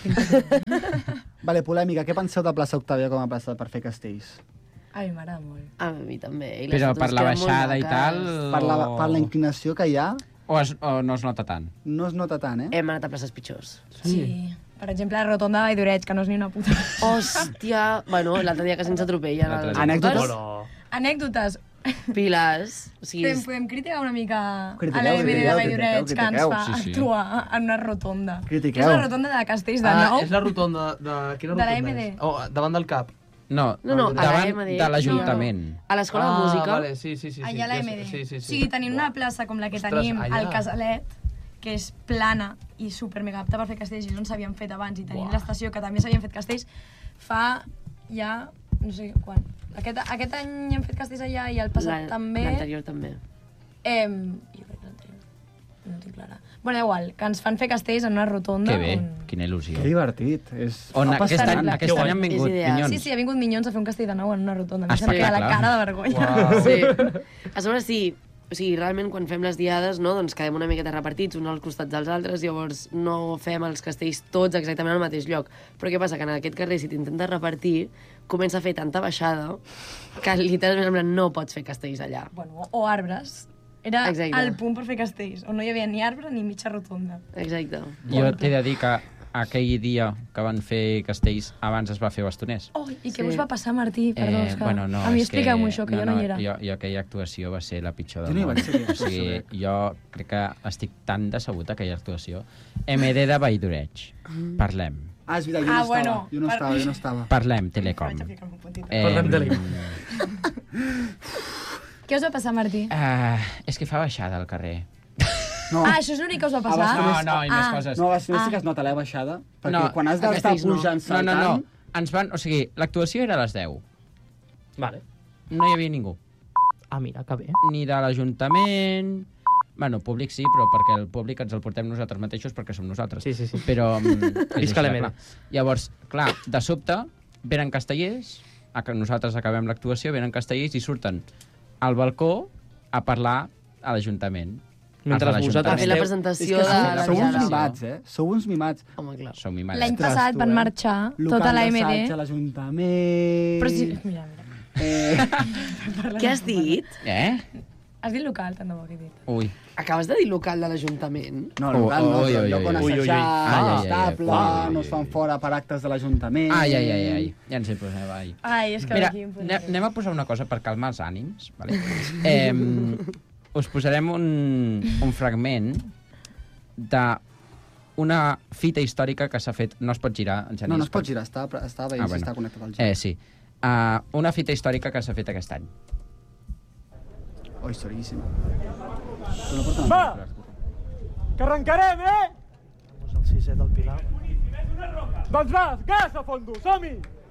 Speaker 4: Vale, polèmica. Què penseu de plaça Octàvia com a plaça per fer castells?
Speaker 5: A mi m'agrada molt.
Speaker 3: A mi també. I les
Speaker 1: Però
Speaker 3: fotos
Speaker 1: per la
Speaker 3: queden molt
Speaker 1: baixada i
Speaker 3: maques.
Speaker 1: tal...
Speaker 4: Per la,
Speaker 1: o-
Speaker 4: per la inclinació que hi ha,
Speaker 1: O, es, o no es nota tant?
Speaker 4: no es nota tant, eh?
Speaker 3: Hem anat a places pitjors.
Speaker 5: Sí. Per exemple, la rotonda de Valldoreig, que no és ni una puta.
Speaker 3: Hòstia! Bueno, l'altre dia que se'ns atropellen
Speaker 1: L'altre
Speaker 3: els
Speaker 1: dia.
Speaker 4: Anècdotes?
Speaker 3: autors.
Speaker 2: Però...
Speaker 5: Anècdotes.
Speaker 3: Pilars. O sigui,
Speaker 5: Podem,
Speaker 3: és-
Speaker 5: podem criticar una mica
Speaker 4: Critiqueu,
Speaker 5: a la M D de
Speaker 4: critiqueu,
Speaker 5: Valldoreig
Speaker 4: critiqueu,
Speaker 5: que ens
Speaker 4: critiqueu.
Speaker 5: fa
Speaker 1: Sí, sí.
Speaker 5: actuar en una rotonda.
Speaker 4: Critiqueu.
Speaker 5: Que és la rotonda de Castells de
Speaker 6: Ah,
Speaker 5: Nou.
Speaker 6: és la rotonda de... Quina
Speaker 5: De la
Speaker 6: rotonda
Speaker 5: M D.
Speaker 6: és? Oh, davant del cap.
Speaker 1: No,
Speaker 3: No, no, a la
Speaker 1: davant
Speaker 3: M D.
Speaker 1: de l'Ajuntament.
Speaker 3: a l'escola
Speaker 6: ah,
Speaker 3: de música.
Speaker 6: Vale, sí, sí, sí. sí.
Speaker 5: Allà a la
Speaker 6: Ja
Speaker 5: M
Speaker 6: sé-
Speaker 5: D.
Speaker 6: Sí, sí, sí.
Speaker 5: O sigui, tenint una plaça com la que
Speaker 6: Ostres,
Speaker 5: tenim
Speaker 6: allà.
Speaker 5: al Casalet, que és plana i super mega apta per fer castells i no s'havien fet abans, i tenim l'estació que també s'havien fet castells, fa ja no sé quan. Aquest, aquest any hem fet castells allà i el passat
Speaker 3: La-
Speaker 5: també.
Speaker 3: L'anterior també.
Speaker 5: Eh, jo crec que l'anterior. No ho tinc clara. Bueno, igual, que ens fan fer castells en una rotonda.
Speaker 1: Que bé,
Speaker 5: On...
Speaker 1: quina il·lusió.
Speaker 4: Que divertit. És...
Speaker 1: On
Speaker 4: fa
Speaker 1: aquest any,
Speaker 4: passant.
Speaker 1: aquest any han
Speaker 3: És
Speaker 1: vingut
Speaker 3: ideal.
Speaker 1: Minyons.
Speaker 5: Sí, sí, ha vingut Minyons a fer un castell de nou en una rotonda. A mi
Speaker 1: Ah,
Speaker 5: se'm queda la
Speaker 1: espectacle.
Speaker 5: cara de vergonya.
Speaker 6: Uau.
Speaker 3: Sí. A sobre sí, o sigui, realment quan fem les diades, no, doncs quedem una miqueta repartits, uns als costats dels altres, llavors no fem els castells tots exactament al mateix lloc. Però què passa? Que en aquest carrer, si t'intentes repartir, comença a fer tanta baixada que literalment en plan, no pots fer castells allà.
Speaker 5: Bueno, o arbres. Era
Speaker 3: Exacte.
Speaker 5: el punt per fer castells, on no hi havia ni arbre ni mitja rotonda.
Speaker 3: Exacte.
Speaker 1: Jo t'he de dir que aquell dia que van fer castells abans es va fer bastoners.
Speaker 5: Oh, i què
Speaker 3: Sí.
Speaker 5: us va passar, Martí? Perdó, és que...
Speaker 1: bueno, no,
Speaker 5: a mi
Speaker 1: és que-
Speaker 5: explica-m'ho això, que jo no hi era.
Speaker 1: Jo, jo aquella actuació va ser la pitjor del
Speaker 4: Jo no hi
Speaker 1: món.
Speaker 4: vaig ser,
Speaker 1: O sigui, jo crec que estic tan decebut aquella actuació. M D de Valldoreig. Parlem.
Speaker 4: Ah, és veritat, jo
Speaker 5: Ah,
Speaker 4: no estava.
Speaker 5: bueno,
Speaker 4: Jo no
Speaker 5: per-
Speaker 4: estava, jo no estava.
Speaker 1: Parlem, Telecom.
Speaker 5: Vaig a ficar-me un puntito.
Speaker 1: Eh,
Speaker 2: Parlem Telecom.
Speaker 5: Què us va passar, Martí?
Speaker 1: Uh, és que fa baixada al carrer.
Speaker 4: No,
Speaker 5: Ah, això és l'únic que us va
Speaker 4: A
Speaker 5: passar?
Speaker 1: No, no, i més
Speaker 5: Ah.
Speaker 1: coses.
Speaker 4: no, a Bastoners sí
Speaker 5: Ah.
Speaker 4: que es nota la baixada, perquè
Speaker 1: No,
Speaker 4: quan has d'estar
Speaker 3: aquests no.
Speaker 4: pujant
Speaker 1: No,
Speaker 4: saltant...
Speaker 1: no, no. Ens van... O sigui, l'actuació era a les deu.
Speaker 2: Vale.
Speaker 1: No hi havia ningú.
Speaker 2: Ah, mira, que bé.
Speaker 1: Ni de l'Ajuntament... Bueno, públic sí, però perquè el públic ens el portem nosaltres mateixos perquè som nosaltres.
Speaker 2: Sí, sí, sí.
Speaker 1: Però... mm, és
Speaker 2: Visca
Speaker 1: així,
Speaker 2: l'M D.
Speaker 1: clar. Llavors, clar, de sobte, venen castellers, a que nosaltres acabem l'actuació, venen castellers i surten al balcó a parlar a l'Ajuntament.
Speaker 2: Mentre
Speaker 1: Els de
Speaker 2: vosaltres
Speaker 3: A fer la
Speaker 2: esteu-
Speaker 4: És
Speaker 3: presentació
Speaker 4: que
Speaker 3: de
Speaker 4: sou,
Speaker 3: la
Speaker 4: sou uns
Speaker 3: diada.
Speaker 4: mimats, eh? Sou uns mimats.
Speaker 3: Home, clar.
Speaker 1: Som mimades.
Speaker 5: L'any
Speaker 4: Ostres,
Speaker 5: passat
Speaker 4: tu,
Speaker 5: van
Speaker 4: eh?
Speaker 5: marxar
Speaker 4: Local
Speaker 5: tota la M
Speaker 4: d'assaig
Speaker 5: D.
Speaker 4: a l'Ajuntament...
Speaker 5: Però sí, mira, mira.
Speaker 4: Eh,
Speaker 3: Què has dit?
Speaker 1: Eh?
Speaker 5: Has dit local, tant de bo que he dit.
Speaker 1: Ui.
Speaker 3: Acabes de dir local de l'Ajuntament?
Speaker 4: no, local no,
Speaker 1: Ui,
Speaker 4: és el
Speaker 1: ui,
Speaker 4: lloc on
Speaker 1: ui,
Speaker 2: ui. Ui, ui, ui.
Speaker 4: assajar,
Speaker 1: Ai, ai, ai,
Speaker 4: estable,
Speaker 1: ai, ai,
Speaker 4: no es fan
Speaker 1: ai.
Speaker 4: fora per actes de l'Ajuntament...
Speaker 1: Ai, ai, ai, ai. Ja ens hi posem, ai.
Speaker 5: Ai, és que
Speaker 1: Mira,
Speaker 5: d'aquí em podria
Speaker 1: anem,
Speaker 5: fer.
Speaker 1: anem a posar una cosa per calmar els ànims. Vale? Eh, us posarem un, un fragment d'una fita històrica que s'ha fet... No es pot girar, en Genís.
Speaker 4: No, no es pot girar, està, està veient
Speaker 1: Ah,
Speaker 4: si
Speaker 1: bueno.
Speaker 4: està connectat al gir.
Speaker 1: Eh, sí. Uh, una fita històrica que s'ha fet aquest any.
Speaker 4: Oh, històriquíssima. Tu no portes
Speaker 7: Va!
Speaker 4: la
Speaker 7: Que arrencarem, eh? El sisè del Pilar. Doncs va, gas a fondo, som-hi!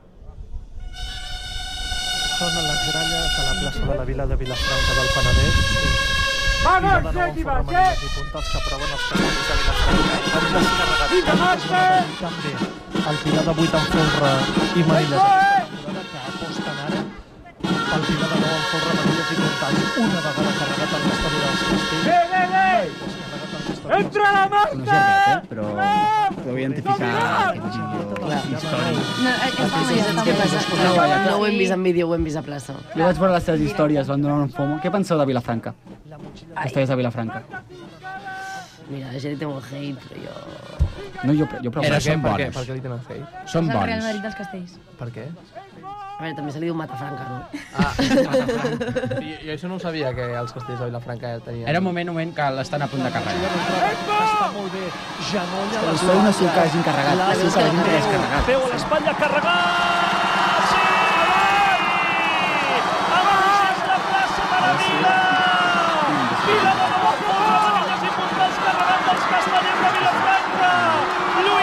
Speaker 8: Sonen les gralles a la plaça de la Vila de Vilafranca del Penedès.
Speaker 7: Vamos,
Speaker 8: Fila de nou
Speaker 7: aquí
Speaker 8: amb
Speaker 7: va,
Speaker 8: forramanies
Speaker 7: eh?
Speaker 8: i puntals que aproven els castells de Vilafranca. Han descarregat
Speaker 7: Vinga, marxa!
Speaker 8: també el Pilar de vuit amb folre i manilles. Que aposten ara pel Pilar de nou amb folre, manilles i puntals. Una vegada carregat el l'estadi dels castells.
Speaker 7: Bé, bé, bé!
Speaker 8: Descarregat el l'estadi
Speaker 7: Entra la
Speaker 4: No és
Speaker 7: Marta!
Speaker 4: ret, eh? Però podeu identificar...
Speaker 3: Clar.
Speaker 5: No, eh,
Speaker 3: Sí,
Speaker 5: estava
Speaker 3: sí,
Speaker 5: ja,
Speaker 3: saps què
Speaker 5: estava
Speaker 3: passa?
Speaker 5: ja.
Speaker 3: No, no ho hem vist en vídeo, ho hem vist a plaça.
Speaker 4: Jo vaig veure les seves històries, van donar un fomo. Què penseu de Vilafranca? Castells de Vilafranca.
Speaker 3: Mira, la gent té molt hate, però jo...
Speaker 4: No, jo, jo però...
Speaker 1: Era
Speaker 6: Per què?
Speaker 1: són
Speaker 6: Per què?
Speaker 1: bons.
Speaker 6: Per què li tenen hate?
Speaker 1: Són
Speaker 5: És el Real
Speaker 1: bons.
Speaker 5: Madrid dels castells.
Speaker 6: Per què?
Speaker 3: A veure, també se li diu Matafranca, no?
Speaker 6: Ah, Matafranca. Jo, jo això no ho sabia, que els castells de Vilafranca ja tenien...
Speaker 1: Era un moment, un moment que l'estan a punt de carregar.
Speaker 8: Està molt bé. Genoll a
Speaker 4: La
Speaker 8: les
Speaker 4: història no ha sigut que hagin carregat, ha sigut que l'hagin descarregat.
Speaker 8: Peu a l'espatlla, carregar! Sí! Abans la plaça de la Vila! Vila de nou amb folre, manilles i puntals carregant dels castellers de Vilafranca!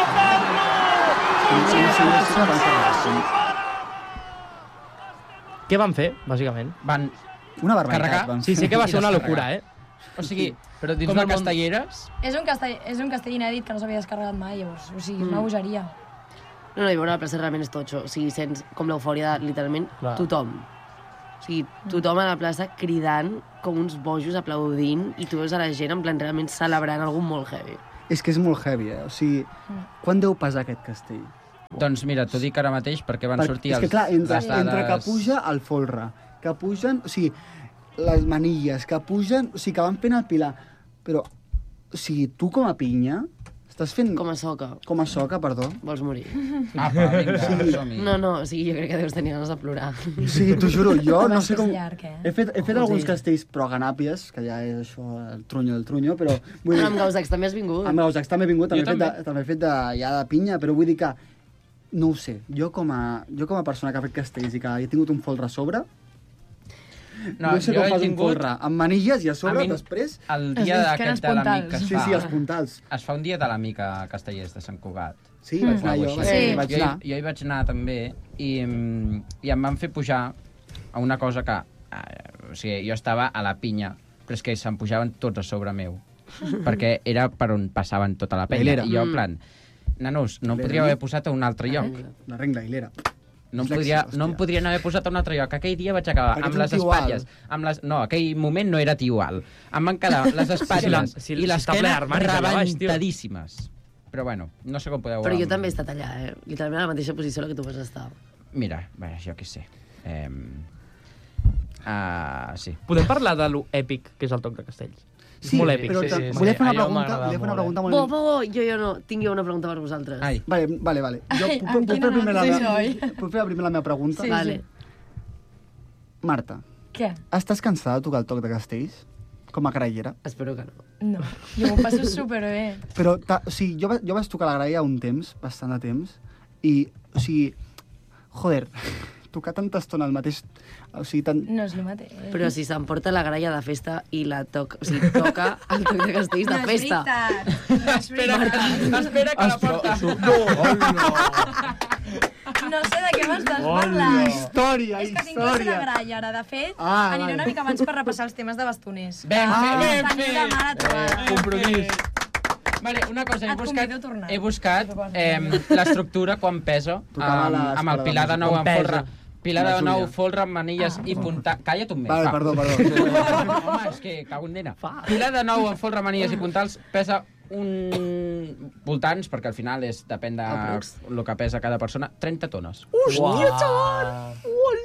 Speaker 8: Lluitant-lo! Fugint a les sorcides,
Speaker 2: Què van fer, bàsicament?
Speaker 1: Van
Speaker 4: Una barbaritat.
Speaker 1: carregar...
Speaker 4: Van
Speaker 2: Sí,
Speaker 4: fer.
Speaker 2: sé que va
Speaker 1: I
Speaker 2: ser una
Speaker 1: descarregar.
Speaker 2: locura, eh?
Speaker 1: O sigui,
Speaker 6: Però dins
Speaker 1: com
Speaker 6: del
Speaker 1: a
Speaker 6: món-
Speaker 1: castelleres...
Speaker 5: És un castell, és un castell inèdit que no s'havia descarregat mai, llavors. O sigui, és una bogeria.
Speaker 3: No, no, i veure la plaça realment és totxo. O sigui, sents com l'eufòria de, literalment,
Speaker 6: Clar.
Speaker 3: tothom. O sigui, tothom a la plaça cridant com uns bojos, aplaudint, i tu veus a la gent en plan realment celebrant algú molt heavy.
Speaker 4: És que és molt heavy, eh? O sigui, quan deu pesar aquest castell?
Speaker 1: Doncs mira, t'ho dic ara mateix perquè van
Speaker 4: Per-
Speaker 1: sortir
Speaker 4: és que
Speaker 1: els,
Speaker 4: clar, entre,
Speaker 1: les dades...
Speaker 4: entre que puja el folre, que pugen, o sigui, les manilles, que pugen, o sigui, que van fent el pilar, però, o sigui, tu com a pinya, estàs fent...
Speaker 3: Com a soca.
Speaker 4: Com a soca, perdó.
Speaker 3: Vols morir?
Speaker 1: Apa, vinga,
Speaker 4: Sí.
Speaker 1: som-hi.
Speaker 3: No, no, o sigui, jo crec que deus tenir ganes de plorar.
Speaker 4: Sí, t'ho juro, jo no sé
Speaker 5: És
Speaker 4: com...
Speaker 5: llarg, eh?
Speaker 4: He fet, he fet
Speaker 3: Joder.
Speaker 4: alguns castells pro-ganàpies, que ja és això, el trunyo del trunyo, però... Vull
Speaker 3: Però
Speaker 4: dir,
Speaker 3: amb Gausacs també has vingut.
Speaker 4: amb els també he vingut, també,
Speaker 1: Jo
Speaker 4: he fet, de,
Speaker 1: també.
Speaker 4: també he fet de, ja de pinya, però vull dir que, no ho sé, jo com a, jo com a persona que ha fet castells i que he tingut un folre a sobre, no, no sé
Speaker 1: jo
Speaker 4: com
Speaker 1: he
Speaker 4: fas un
Speaker 1: tingut-
Speaker 4: folre, amb manilles i a sobre,
Speaker 1: A mi-
Speaker 4: després...
Speaker 1: El
Speaker 5: Es
Speaker 1: dia
Speaker 5: diu que
Speaker 1: d'aquest
Speaker 5: eren
Speaker 1: de l'amic que es
Speaker 5: puntals.
Speaker 4: Sí,
Speaker 1: fa...
Speaker 4: sí, els puntals.
Speaker 1: Es fa un dia de l'amic a Castellers de Sant Cugat.
Speaker 4: Sí, vaig anar
Speaker 1: Algo
Speaker 4: jo,
Speaker 1: així.
Speaker 4: vaig,
Speaker 5: Sí.
Speaker 4: vaig
Speaker 1: jo, hi,
Speaker 4: anar.
Speaker 1: jo hi vaig anar també i, mm, i em van fer pujar a una cosa que... Eh, o sigui, jo estava a la pinya, però és que se'n pujaven tots a sobre meu. Perquè era per on passaven tota la penya.
Speaker 4: hilera.
Speaker 1: I jo, en
Speaker 3: Mm.
Speaker 1: plan, nanos, no em
Speaker 4: Hilera.
Speaker 1: podríeu haver posat a un altre lloc.
Speaker 4: La regla hilera.
Speaker 1: No em,
Speaker 4: Dislèxia,
Speaker 1: podria, no em
Speaker 4: hòstia.
Speaker 1: podrien haver posat a un altre lloc. Aquell dia vaig acabar
Speaker 4: Perquè
Speaker 1: amb
Speaker 4: ets un
Speaker 1: les
Speaker 4: tio alt.
Speaker 1: espatlles. Amb les... No, aquell moment no era tio alt. Em van quedar les espatlles
Speaker 2: la- si-
Speaker 1: i
Speaker 2: si està ple
Speaker 1: l'esquena
Speaker 2: d'armaris allà baix, tio.
Speaker 1: rebentadíssimes. Però bueno, no sé com podeu...
Speaker 3: Però jo
Speaker 1: em-
Speaker 3: també he estat allà, eh? Literalment a la mateixa posició a la que tu vas estar.
Speaker 1: Mira, bé, jo què sé. Eh, uh, sí.
Speaker 2: Podem parlar de lo èpic que és el Toc de Castells? És
Speaker 4: Sí,
Speaker 2: molt èpic.
Speaker 4: però
Speaker 6: sí,
Speaker 4: te-
Speaker 6: sí,
Speaker 4: volia
Speaker 6: sí.
Speaker 4: fer una
Speaker 6: Allò
Speaker 4: pregunta,
Speaker 6: m'agrada
Speaker 4: volia fer una
Speaker 6: molt,
Speaker 4: pregunta
Speaker 3: Bo,
Speaker 4: molt...
Speaker 3: bo, bo, jo, jo no. Tinc jo una pregunta per vosaltres.
Speaker 1: Ai,
Speaker 4: Vale, vale, vale. Jo
Speaker 5: Ai,
Speaker 4: puc,
Speaker 5: amb
Speaker 4: puc, fer
Speaker 5: quina
Speaker 4: primer la
Speaker 5: edat
Speaker 4: meva,
Speaker 5: soy?
Speaker 4: puc fer primer la meva pregunta?
Speaker 5: Sí.
Speaker 3: Vale.
Speaker 4: Marta,
Speaker 5: Què?
Speaker 4: estàs cansada de tocar el toc de castells? Com a grallera?
Speaker 3: Espero que no.
Speaker 5: No, jo m'ho passo superbé.
Speaker 4: Però, ta, o sigui, jo, va- jo vaig tocar la gralla un temps, bastant de temps, i, o sigui, joder, tocar tanta estona al mateix... O sigui, tant...
Speaker 5: No és el mateix.
Speaker 3: Però si s'emporta la gralla de festa i la toca... O sigui, toca el toc de castells de festa.
Speaker 5: No és veritat.
Speaker 1: espera que la porta...
Speaker 5: No sé de què m'estàs parlant.
Speaker 4: Història,
Speaker 5: És que tinc classe de
Speaker 4: història!
Speaker 5: gralla, ara. De fet,
Speaker 4: Ah,
Speaker 5: aniré
Speaker 4: vale.
Speaker 5: una mica abans per repassar els temes de bastoners.
Speaker 1: Ben
Speaker 5: Ah,
Speaker 1: fet, ben
Speaker 5: teniu
Speaker 1: fet.
Speaker 5: la mare trobada.
Speaker 6: Compromís.
Speaker 1: Vale, una cosa, he
Speaker 5: Et
Speaker 1: buscat,
Speaker 5: convido a tornar.
Speaker 1: he buscat
Speaker 5: Suposo.
Speaker 1: eh, l'estructura quan pesa
Speaker 4: Tocava
Speaker 1: amb,
Speaker 4: l'escola
Speaker 1: amb el
Speaker 4: de
Speaker 1: pilar de
Speaker 4: música.
Speaker 1: nou
Speaker 2: Com
Speaker 1: en
Speaker 2: pesa.
Speaker 1: folre. Pilar
Speaker 4: La
Speaker 1: de nou,
Speaker 4: Júlia.
Speaker 1: folre amb manilles i punta... Calla't un mes,
Speaker 4: Vale,
Speaker 1: va.
Speaker 4: perdó, perdó.
Speaker 1: Home, és que cago en nena. Pilar de nou en folre, manilles i puntals pesa un... voltants, perquè al final és, depèn de
Speaker 3: Aprox.
Speaker 1: el que pesa cada persona, trenta tones.
Speaker 2: Hòstia, xaval!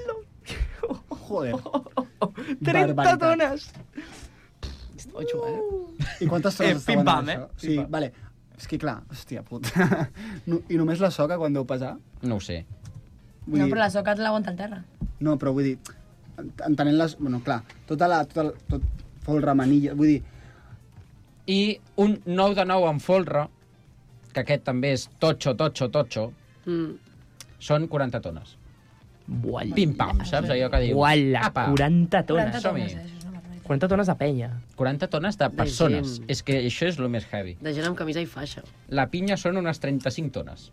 Speaker 4: Joder.
Speaker 2: trenta
Speaker 4: Barbaritat.
Speaker 2: tones!
Speaker 3: Ocho, eh?
Speaker 4: I quantes tones
Speaker 2: Eh,
Speaker 4: estaven
Speaker 2: pim-pam,
Speaker 4: això?
Speaker 2: eh?
Speaker 4: Sí,
Speaker 2: Pim-pam.
Speaker 4: vale. És que clar, hòstia puta. No, I només la soca quan deu pesar?
Speaker 1: No ho sé.
Speaker 4: Vull
Speaker 5: No,
Speaker 4: dir,
Speaker 5: però la soca l'aguanta al terra.
Speaker 4: no, però vull dir, entenent les... Bueno, clar, tota la... Tota, el- tot folre, manilla... Vull dir,
Speaker 1: I un nou de nou en folre, que aquest també és totxo, totxo, totxo,
Speaker 3: Mm.
Speaker 1: són quaranta tones.
Speaker 2: Bualla.
Speaker 1: Pim-pam, saps allò que dius?
Speaker 2: Bualla,
Speaker 1: Apa,
Speaker 2: quaranta tones.
Speaker 5: quaranta
Speaker 1: som-hi.
Speaker 5: tones, eh? Això és una barbaritat.
Speaker 2: quaranta tones de penya.
Speaker 1: quaranta tones de persones.
Speaker 3: gent.
Speaker 1: És que això és el més heavy.
Speaker 3: De gent amb camisa i faixa.
Speaker 1: La pinya són unes trenta-cinc tones.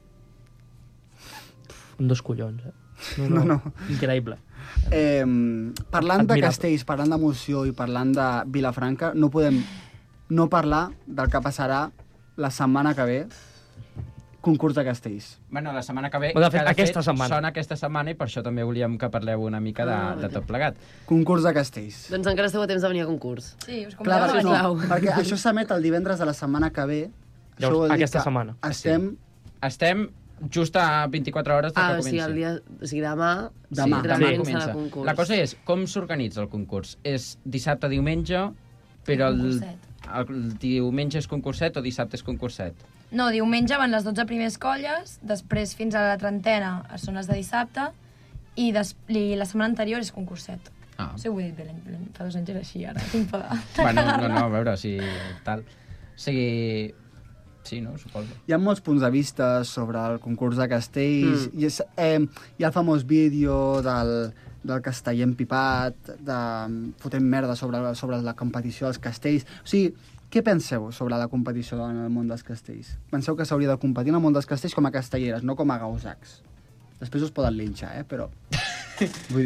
Speaker 2: Un dos collons, eh?
Speaker 4: No, no.
Speaker 2: Increïble.
Speaker 4: eh, parlant de
Speaker 2: Admirable.
Speaker 4: castells, parlant d'emoció i parlant de Vilafranca, no podem no parlar del que passarà la setmana que ve, concurs de castells.
Speaker 1: Bueno, la setmana que ve...
Speaker 2: Bueno, de fet,
Speaker 1: que
Speaker 2: aquesta setmana.
Speaker 1: Sona aquesta setmana i per això també volíem que parleu una mica de,
Speaker 3: Ah,
Speaker 1: de tot plegat.
Speaker 4: Concurs de castells.
Speaker 3: Doncs encara esteu a temps de venir a concurs.
Speaker 5: Sí, us
Speaker 4: Clar,
Speaker 5: convideu
Speaker 4: perquè,
Speaker 5: a
Speaker 4: no,
Speaker 5: venir.
Speaker 4: perquè això s'emet el divendres de la setmana que ve. Això
Speaker 2: Llavors,
Speaker 4: vol dir
Speaker 2: aquesta
Speaker 4: que
Speaker 2: setmana.
Speaker 4: Estem...
Speaker 1: Estem just a vint-i-quatre hores de
Speaker 3: Ah,
Speaker 1: que
Speaker 3: o sigui,
Speaker 1: comenci.
Speaker 3: el dia... O sigui, demà...
Speaker 4: Demà.
Speaker 3: sí,
Speaker 1: demà
Speaker 3: realment
Speaker 1: comença.
Speaker 3: serà concurs.
Speaker 1: La cosa és, com s'organitza el concurs? És dissabte, diumenge, però el,
Speaker 5: Concurset.
Speaker 1: el diumenge és concurset o dissabte és concurset?
Speaker 5: No, diumenge van les dotze primers colles, després fins a la trentena són les de dissabte, i, des, i la setmana anterior és concurset.
Speaker 1: Ah.
Speaker 5: No sé, ho he dit bé, l'any- l'any- fa dos anys era així, ara tinc por de...
Speaker 1: Bueno, no, no, a veure, si tal... O sigui... Sí, no? Suposo.
Speaker 4: Hi ha molts punts de vista sobre el concurs de castells. Mm. I és, eh, hi ha el famós vídeo del, del casteller empipat, de fotent merda sobre, sobre la competició dels castells. O sigui, què penseu sobre la competició en el món dels castells? Penseu que s'hauria de competir en el món dels castells com a castelleres, no com a gausacs? Després us poden linxar, eh? Però... Vull dir...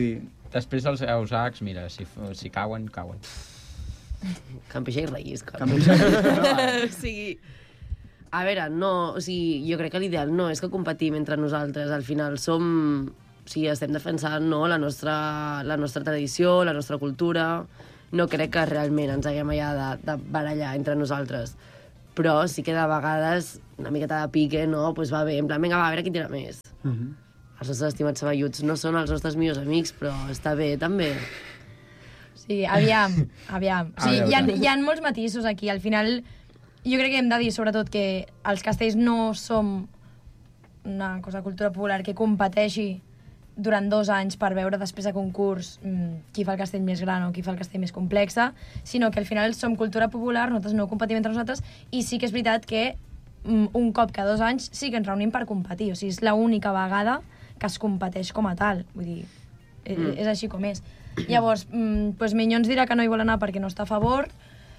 Speaker 1: Després els eusacs, mira, si, si cauen, cauen.
Speaker 3: Campixa i rellisca.
Speaker 4: Campixa i rellisca.
Speaker 3: O sigui, a veure, no, o sigui, jo crec que l'ideal no és que competim entre nosaltres. Al final som... O sigui, estem defensant no, la, nostra, la nostra tradició, la nostra cultura. No crec que realment ens haguem allà de, de barallar entre nosaltres. Però sí que de vegades una miqueta de pique, no? Pues va bé, en plan, vinga, va, a veure qui tira més. Uh -huh. Els nostres estimats saballuts no són els nostres millors amics, però està bé, també.
Speaker 5: Sí, aviam, aviam. O sigui, hi ha, hi ha molts matisos aquí. Al final, jo crec que hem de dir, sobretot, que els castells no som una cosa de cultura popular que competeixi durant dos anys per veure després de concurs mmm, qui fa el castell més gran o qui fa el castell més complexa, sinó que al final som cultura popular, nosaltres no competim entre nosaltres, i sí que és veritat que mm, un cop cada dos anys sí que ens reunim per competir. O sigui, és l'única vegada que es competeix com a tal. Vull dir, mm. és així com és. Llavors, mm, pues Minyons dirà que no hi vol anar perquè no està a favor.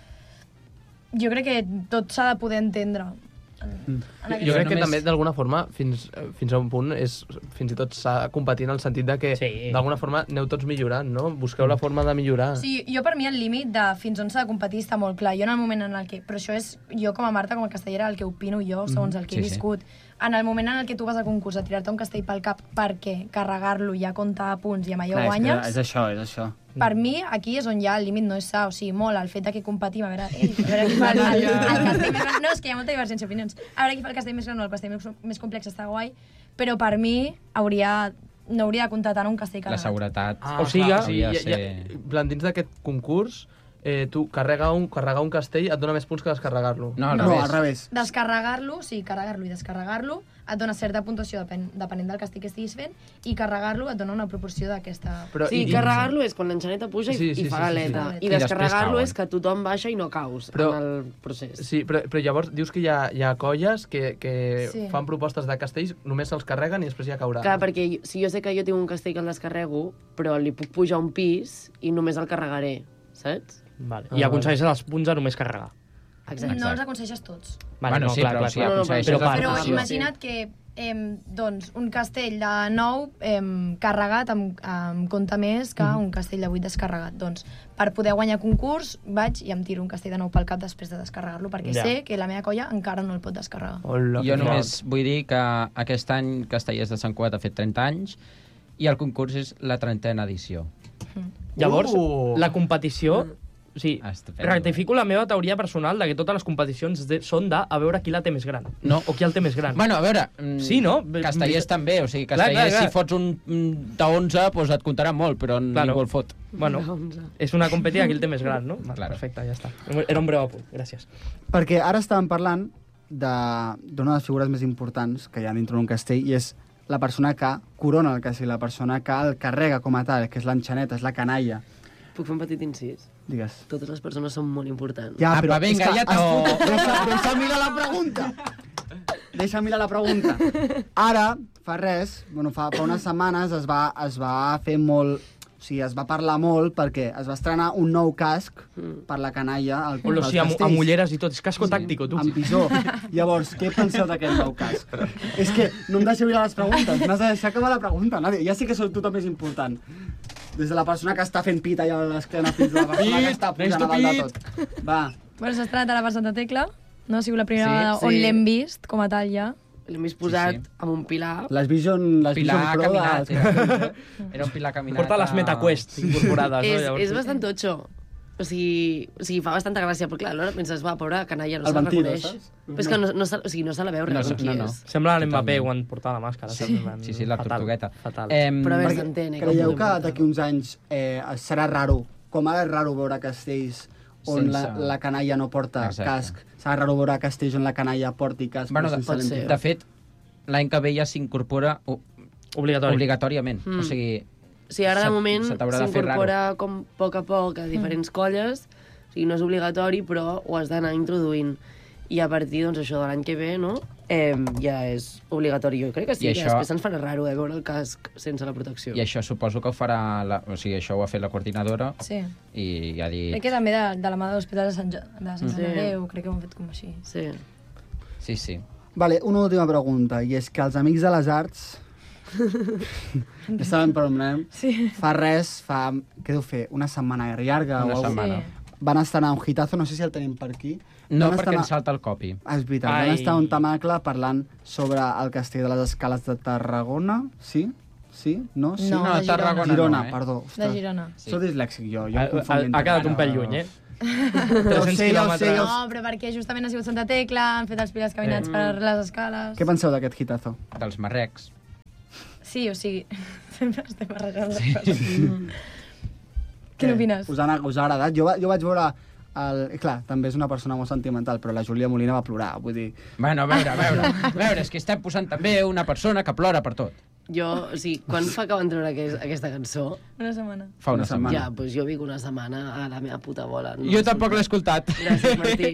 Speaker 5: Jo crec que tot s'ha de poder entendre.
Speaker 6: Mm. Jo crec que només... també, d'alguna forma, fins, fins a un punt, és, fins i tot s'ha competit en el sentit de que, sí. d'alguna forma, aneu tots millorant, no? Busqueu la forma de millorar.
Speaker 5: Sí, jo per mi el límit de fins on s'ha de competir està molt clar. Jo en el moment en el que... Però això és jo com a Marta, com a castellera, el que opino jo, segons el que sí, he viscut. Sí. En el moment en el que tu vas a concurs a tirar-te un castell pel cap perquè carregar-lo ja compta a punts i amb allò
Speaker 4: Clar,
Speaker 5: guanyes...
Speaker 4: És, és això, és això.
Speaker 5: Per mi, aquí és on ja el límit no és sa. O sigui, molt el fet de que competim, a veure, ei, a veure qui fa el, el, el castell més gran... No, és que hi ha molta divergència d'opinions. A veure qui fa el castell més gran o el castell més, més complex està guai, però per mi hauria... no hauria de comptar tant un castell carregat.
Speaker 1: La seguretat.
Speaker 6: Ah, o sigui, ja, ja, ja, ja, dins d'aquest concurs, eh, tu carregar un, carregar un castell et dona més punts que descarregar-lo.
Speaker 1: No, al
Speaker 4: no,
Speaker 1: revés.
Speaker 4: al revés.
Speaker 5: Descarregar-lo, sí, carregar-lo i descarregar-lo et dona certa puntuació depen, depenent del castell que estiguis fent, i carregar-lo et dona una proporció d'aquesta...
Speaker 3: Sí, i, carregar-lo és quan l'enxaneta puja i, sí, sí, i fa galeta. Sí, sí, sí. I, I descarregar-lo és que tothom baixa i no caus però, en el procés.
Speaker 6: Sí, però, però llavors dius que hi ha, hi ha colles que, que sí. fan propostes de castells, només se'ls carreguen i després ja caurà.
Speaker 3: Clar, perquè si jo sé que jo tinc un castell que el descarrego, però li puc pujar un pis i només el carregaré, saps?
Speaker 2: Vale. I aconsegueixes els punts a només carregar.
Speaker 5: Exacte. No els aconsegueixes tots.
Speaker 1: Vale, bueno, no, sí, clar, però clar, si aconsegueixes...
Speaker 5: Però, però, però imagina't que eh, doncs, un castell de nou eh, carregat em, em compta més que un castell de vuit descarregat. Doncs, per poder guanyar concurs, vaig i em tiro un castell de nou pel cap després de descarregar-lo, perquè ja. sé que la meva colla encara no el pot descarregar.
Speaker 1: Hola, jo només vull dir que aquest any Castellers de Sant Cugat ha fet trenta anys i el concurs és la trentena edició.
Speaker 2: Mm. Llavors, uh. la competició... Mm. O sigui, rectifico la meva teoria personal de que totes les competicions de, són de a veure qui la té més gran.
Speaker 1: No.
Speaker 2: O qui el té més gran.
Speaker 1: Bueno, a veure...
Speaker 2: Sí, no?
Speaker 1: Castellers M també, o sigui, Castellers, clar, clar, clar. si fots un d'onze, doncs et comptarà molt, però claro. ningú el fot.
Speaker 2: Bueno, és una competició qui el té més gran, no? Claro. Perfecte, ja està. Era un breu apunt, gràcies.
Speaker 4: Perquè ara estàvem parlant d'una de, de les figures més importants que hi ha dintre d'un castell, i és la persona que corona el castell, la persona que el carrega com a tal, que és l'enxaneta, és la canalla.
Speaker 3: Puc fer un petit incís?
Speaker 4: Digues.
Speaker 3: Totes les persones són molt importants.
Speaker 4: Ja, però
Speaker 1: Apa, venga, ja
Speaker 4: no. Deixa, deixa mirar la pregunta. Deixa mirar la pregunta. Ara, fa res, bueno, fa, fa unes setmanes es va, es va fer molt... O sigui, es va parlar molt perquè es va estrenar un nou casc mm. per la canalla al
Speaker 2: o sigui, amb, amb ulleres i tot. És casco sí, tàctico, tu.
Speaker 4: Amb visó. Llavors, què penseu d'aquest nou casc? És que no em deixeu mirar les preguntes. M'has de deixar acabar la pregunta. Nadia. Ja sé que sóc tu també és important. Des de la persona que està fent pit allà a l'esquena fins a la persona que està pujant a dalt de tot. Va.
Speaker 5: Bueno, s'ha estrenat a la per Santa Tecla. No ha sigut la primera sí, vegada sí. on l'hem vist, com a tal, ja.
Speaker 3: L'hem vist posat sí, sí. amb un pilar.
Speaker 4: Les Vision, les
Speaker 1: pilar
Speaker 4: Vision Pro
Speaker 1: caminat, era. era un pilar caminat.
Speaker 2: Porta les MetaQuest incorporades.
Speaker 3: és,
Speaker 2: no?
Speaker 3: és bastant totxo. O sigui, o sigui, fa bastanta gràcia, però clar, alhora penses, va, pobra canalla, no se'l reconeix. Saps? Però és que no, no, se, o sigui, no se la veu realment no, qui no, no. és.
Speaker 2: Sembla l'Mbappé quan portava la màscara.
Speaker 1: Sí, sí, sí, la tortugueta.
Speaker 2: Fatal.
Speaker 3: Eh, però a veure, s'entén.
Speaker 4: Creieu que d'aquí uns anys eh, serà raro, com ara és raro veure castells on sense... la, la canalla no porta Exacte. casc, serà raro veure castells on la canalla porti casc.
Speaker 1: Bueno, de, pot ser. De fet, l'any que ve ja s'incorpora
Speaker 2: Obligatori.
Speaker 1: obligatòriament.
Speaker 3: Mm.
Speaker 1: O sigui,
Speaker 3: sí, ara de moment s'incorpora com a poc a poc a diferents mm. colles, o sigui, no és obligatori, però ho has d'anar introduint. I a partir, doncs, això de l'any que ve, no?, eh, ja és obligatori. Jo crec que sí, I que això... després se'ns farà raro eh, veure el casc sense la protecció.
Speaker 1: I això suposo que ho farà... La... O sigui, això ho ha fet la coordinadora
Speaker 5: sí.
Speaker 1: i ja ha dit...
Speaker 5: Crec que també de, de la mà de l'Hospital de Sant, jo... de Sant sí. Andreu, crec que ho han fet com així.
Speaker 3: Sí.
Speaker 1: Sí, sí.
Speaker 4: Vale, una última pregunta, i és que els Amics de les Arts Ja sabem per on anem.
Speaker 5: Sí.
Speaker 4: Fa res, fa... Què deu fer? Una setmana llarga?
Speaker 1: Una
Speaker 4: o alguna
Speaker 1: setmana.
Speaker 5: Sí.
Speaker 4: Van estrenar un hitazo, no sé si el tenim per aquí.
Speaker 1: No,
Speaker 4: Van
Speaker 1: perquè
Speaker 4: estrenar-
Speaker 1: ens salta el copy.
Speaker 4: Ah, és veritat,
Speaker 2: Ai.
Speaker 4: van estar un tamacle parlant sobre el castell de les Escales de Tarragona, sí? Sí? No? Sí?
Speaker 5: No,
Speaker 1: No,
Speaker 5: de Girona.
Speaker 1: Tarragona
Speaker 4: Girona,
Speaker 1: no, eh?
Speaker 4: perdó.
Speaker 5: De Girona.
Speaker 1: Sí.
Speaker 4: Soc dislèxic jo, jo
Speaker 2: Ha,
Speaker 4: em confonc
Speaker 2: ha,
Speaker 4: entre-
Speaker 2: ha quedat un pèl
Speaker 1: Bueno.
Speaker 2: lluny, eh?
Speaker 4: Ja ho
Speaker 2: tres-cents
Speaker 4: sé, ja ho sé, ja
Speaker 2: quilòmetres.
Speaker 4: ho
Speaker 5: No, però perquè justament ha sigut Santa Tecla, han fet els pilars caminats
Speaker 2: Eh.
Speaker 5: per les escales.
Speaker 4: Què penseu d'aquest hitazo?
Speaker 1: Dels marrecs.
Speaker 5: Sí, o sigui, sempre estem barrejant les coses. Què n'opines?
Speaker 4: Us ha, us ha agradat? Jo, va- jo vaig veure... El... Clar, també és una persona molt sentimental, però la Júlia Molina va plorar, vull dir...
Speaker 1: Bueno, a veure, a veure. A veure, és que estem posant també una persona que plora per tot.
Speaker 3: Jo, o sigui, quan fa que van treure aquest, aquesta cançó?
Speaker 5: Una setmana.
Speaker 1: Fa una,
Speaker 4: Una
Speaker 1: setmana.
Speaker 3: Ja, doncs jo vic una setmana a la meva puta bola. No
Speaker 1: Jo tampoc l'he escoltat.
Speaker 3: Gràcies, Martí.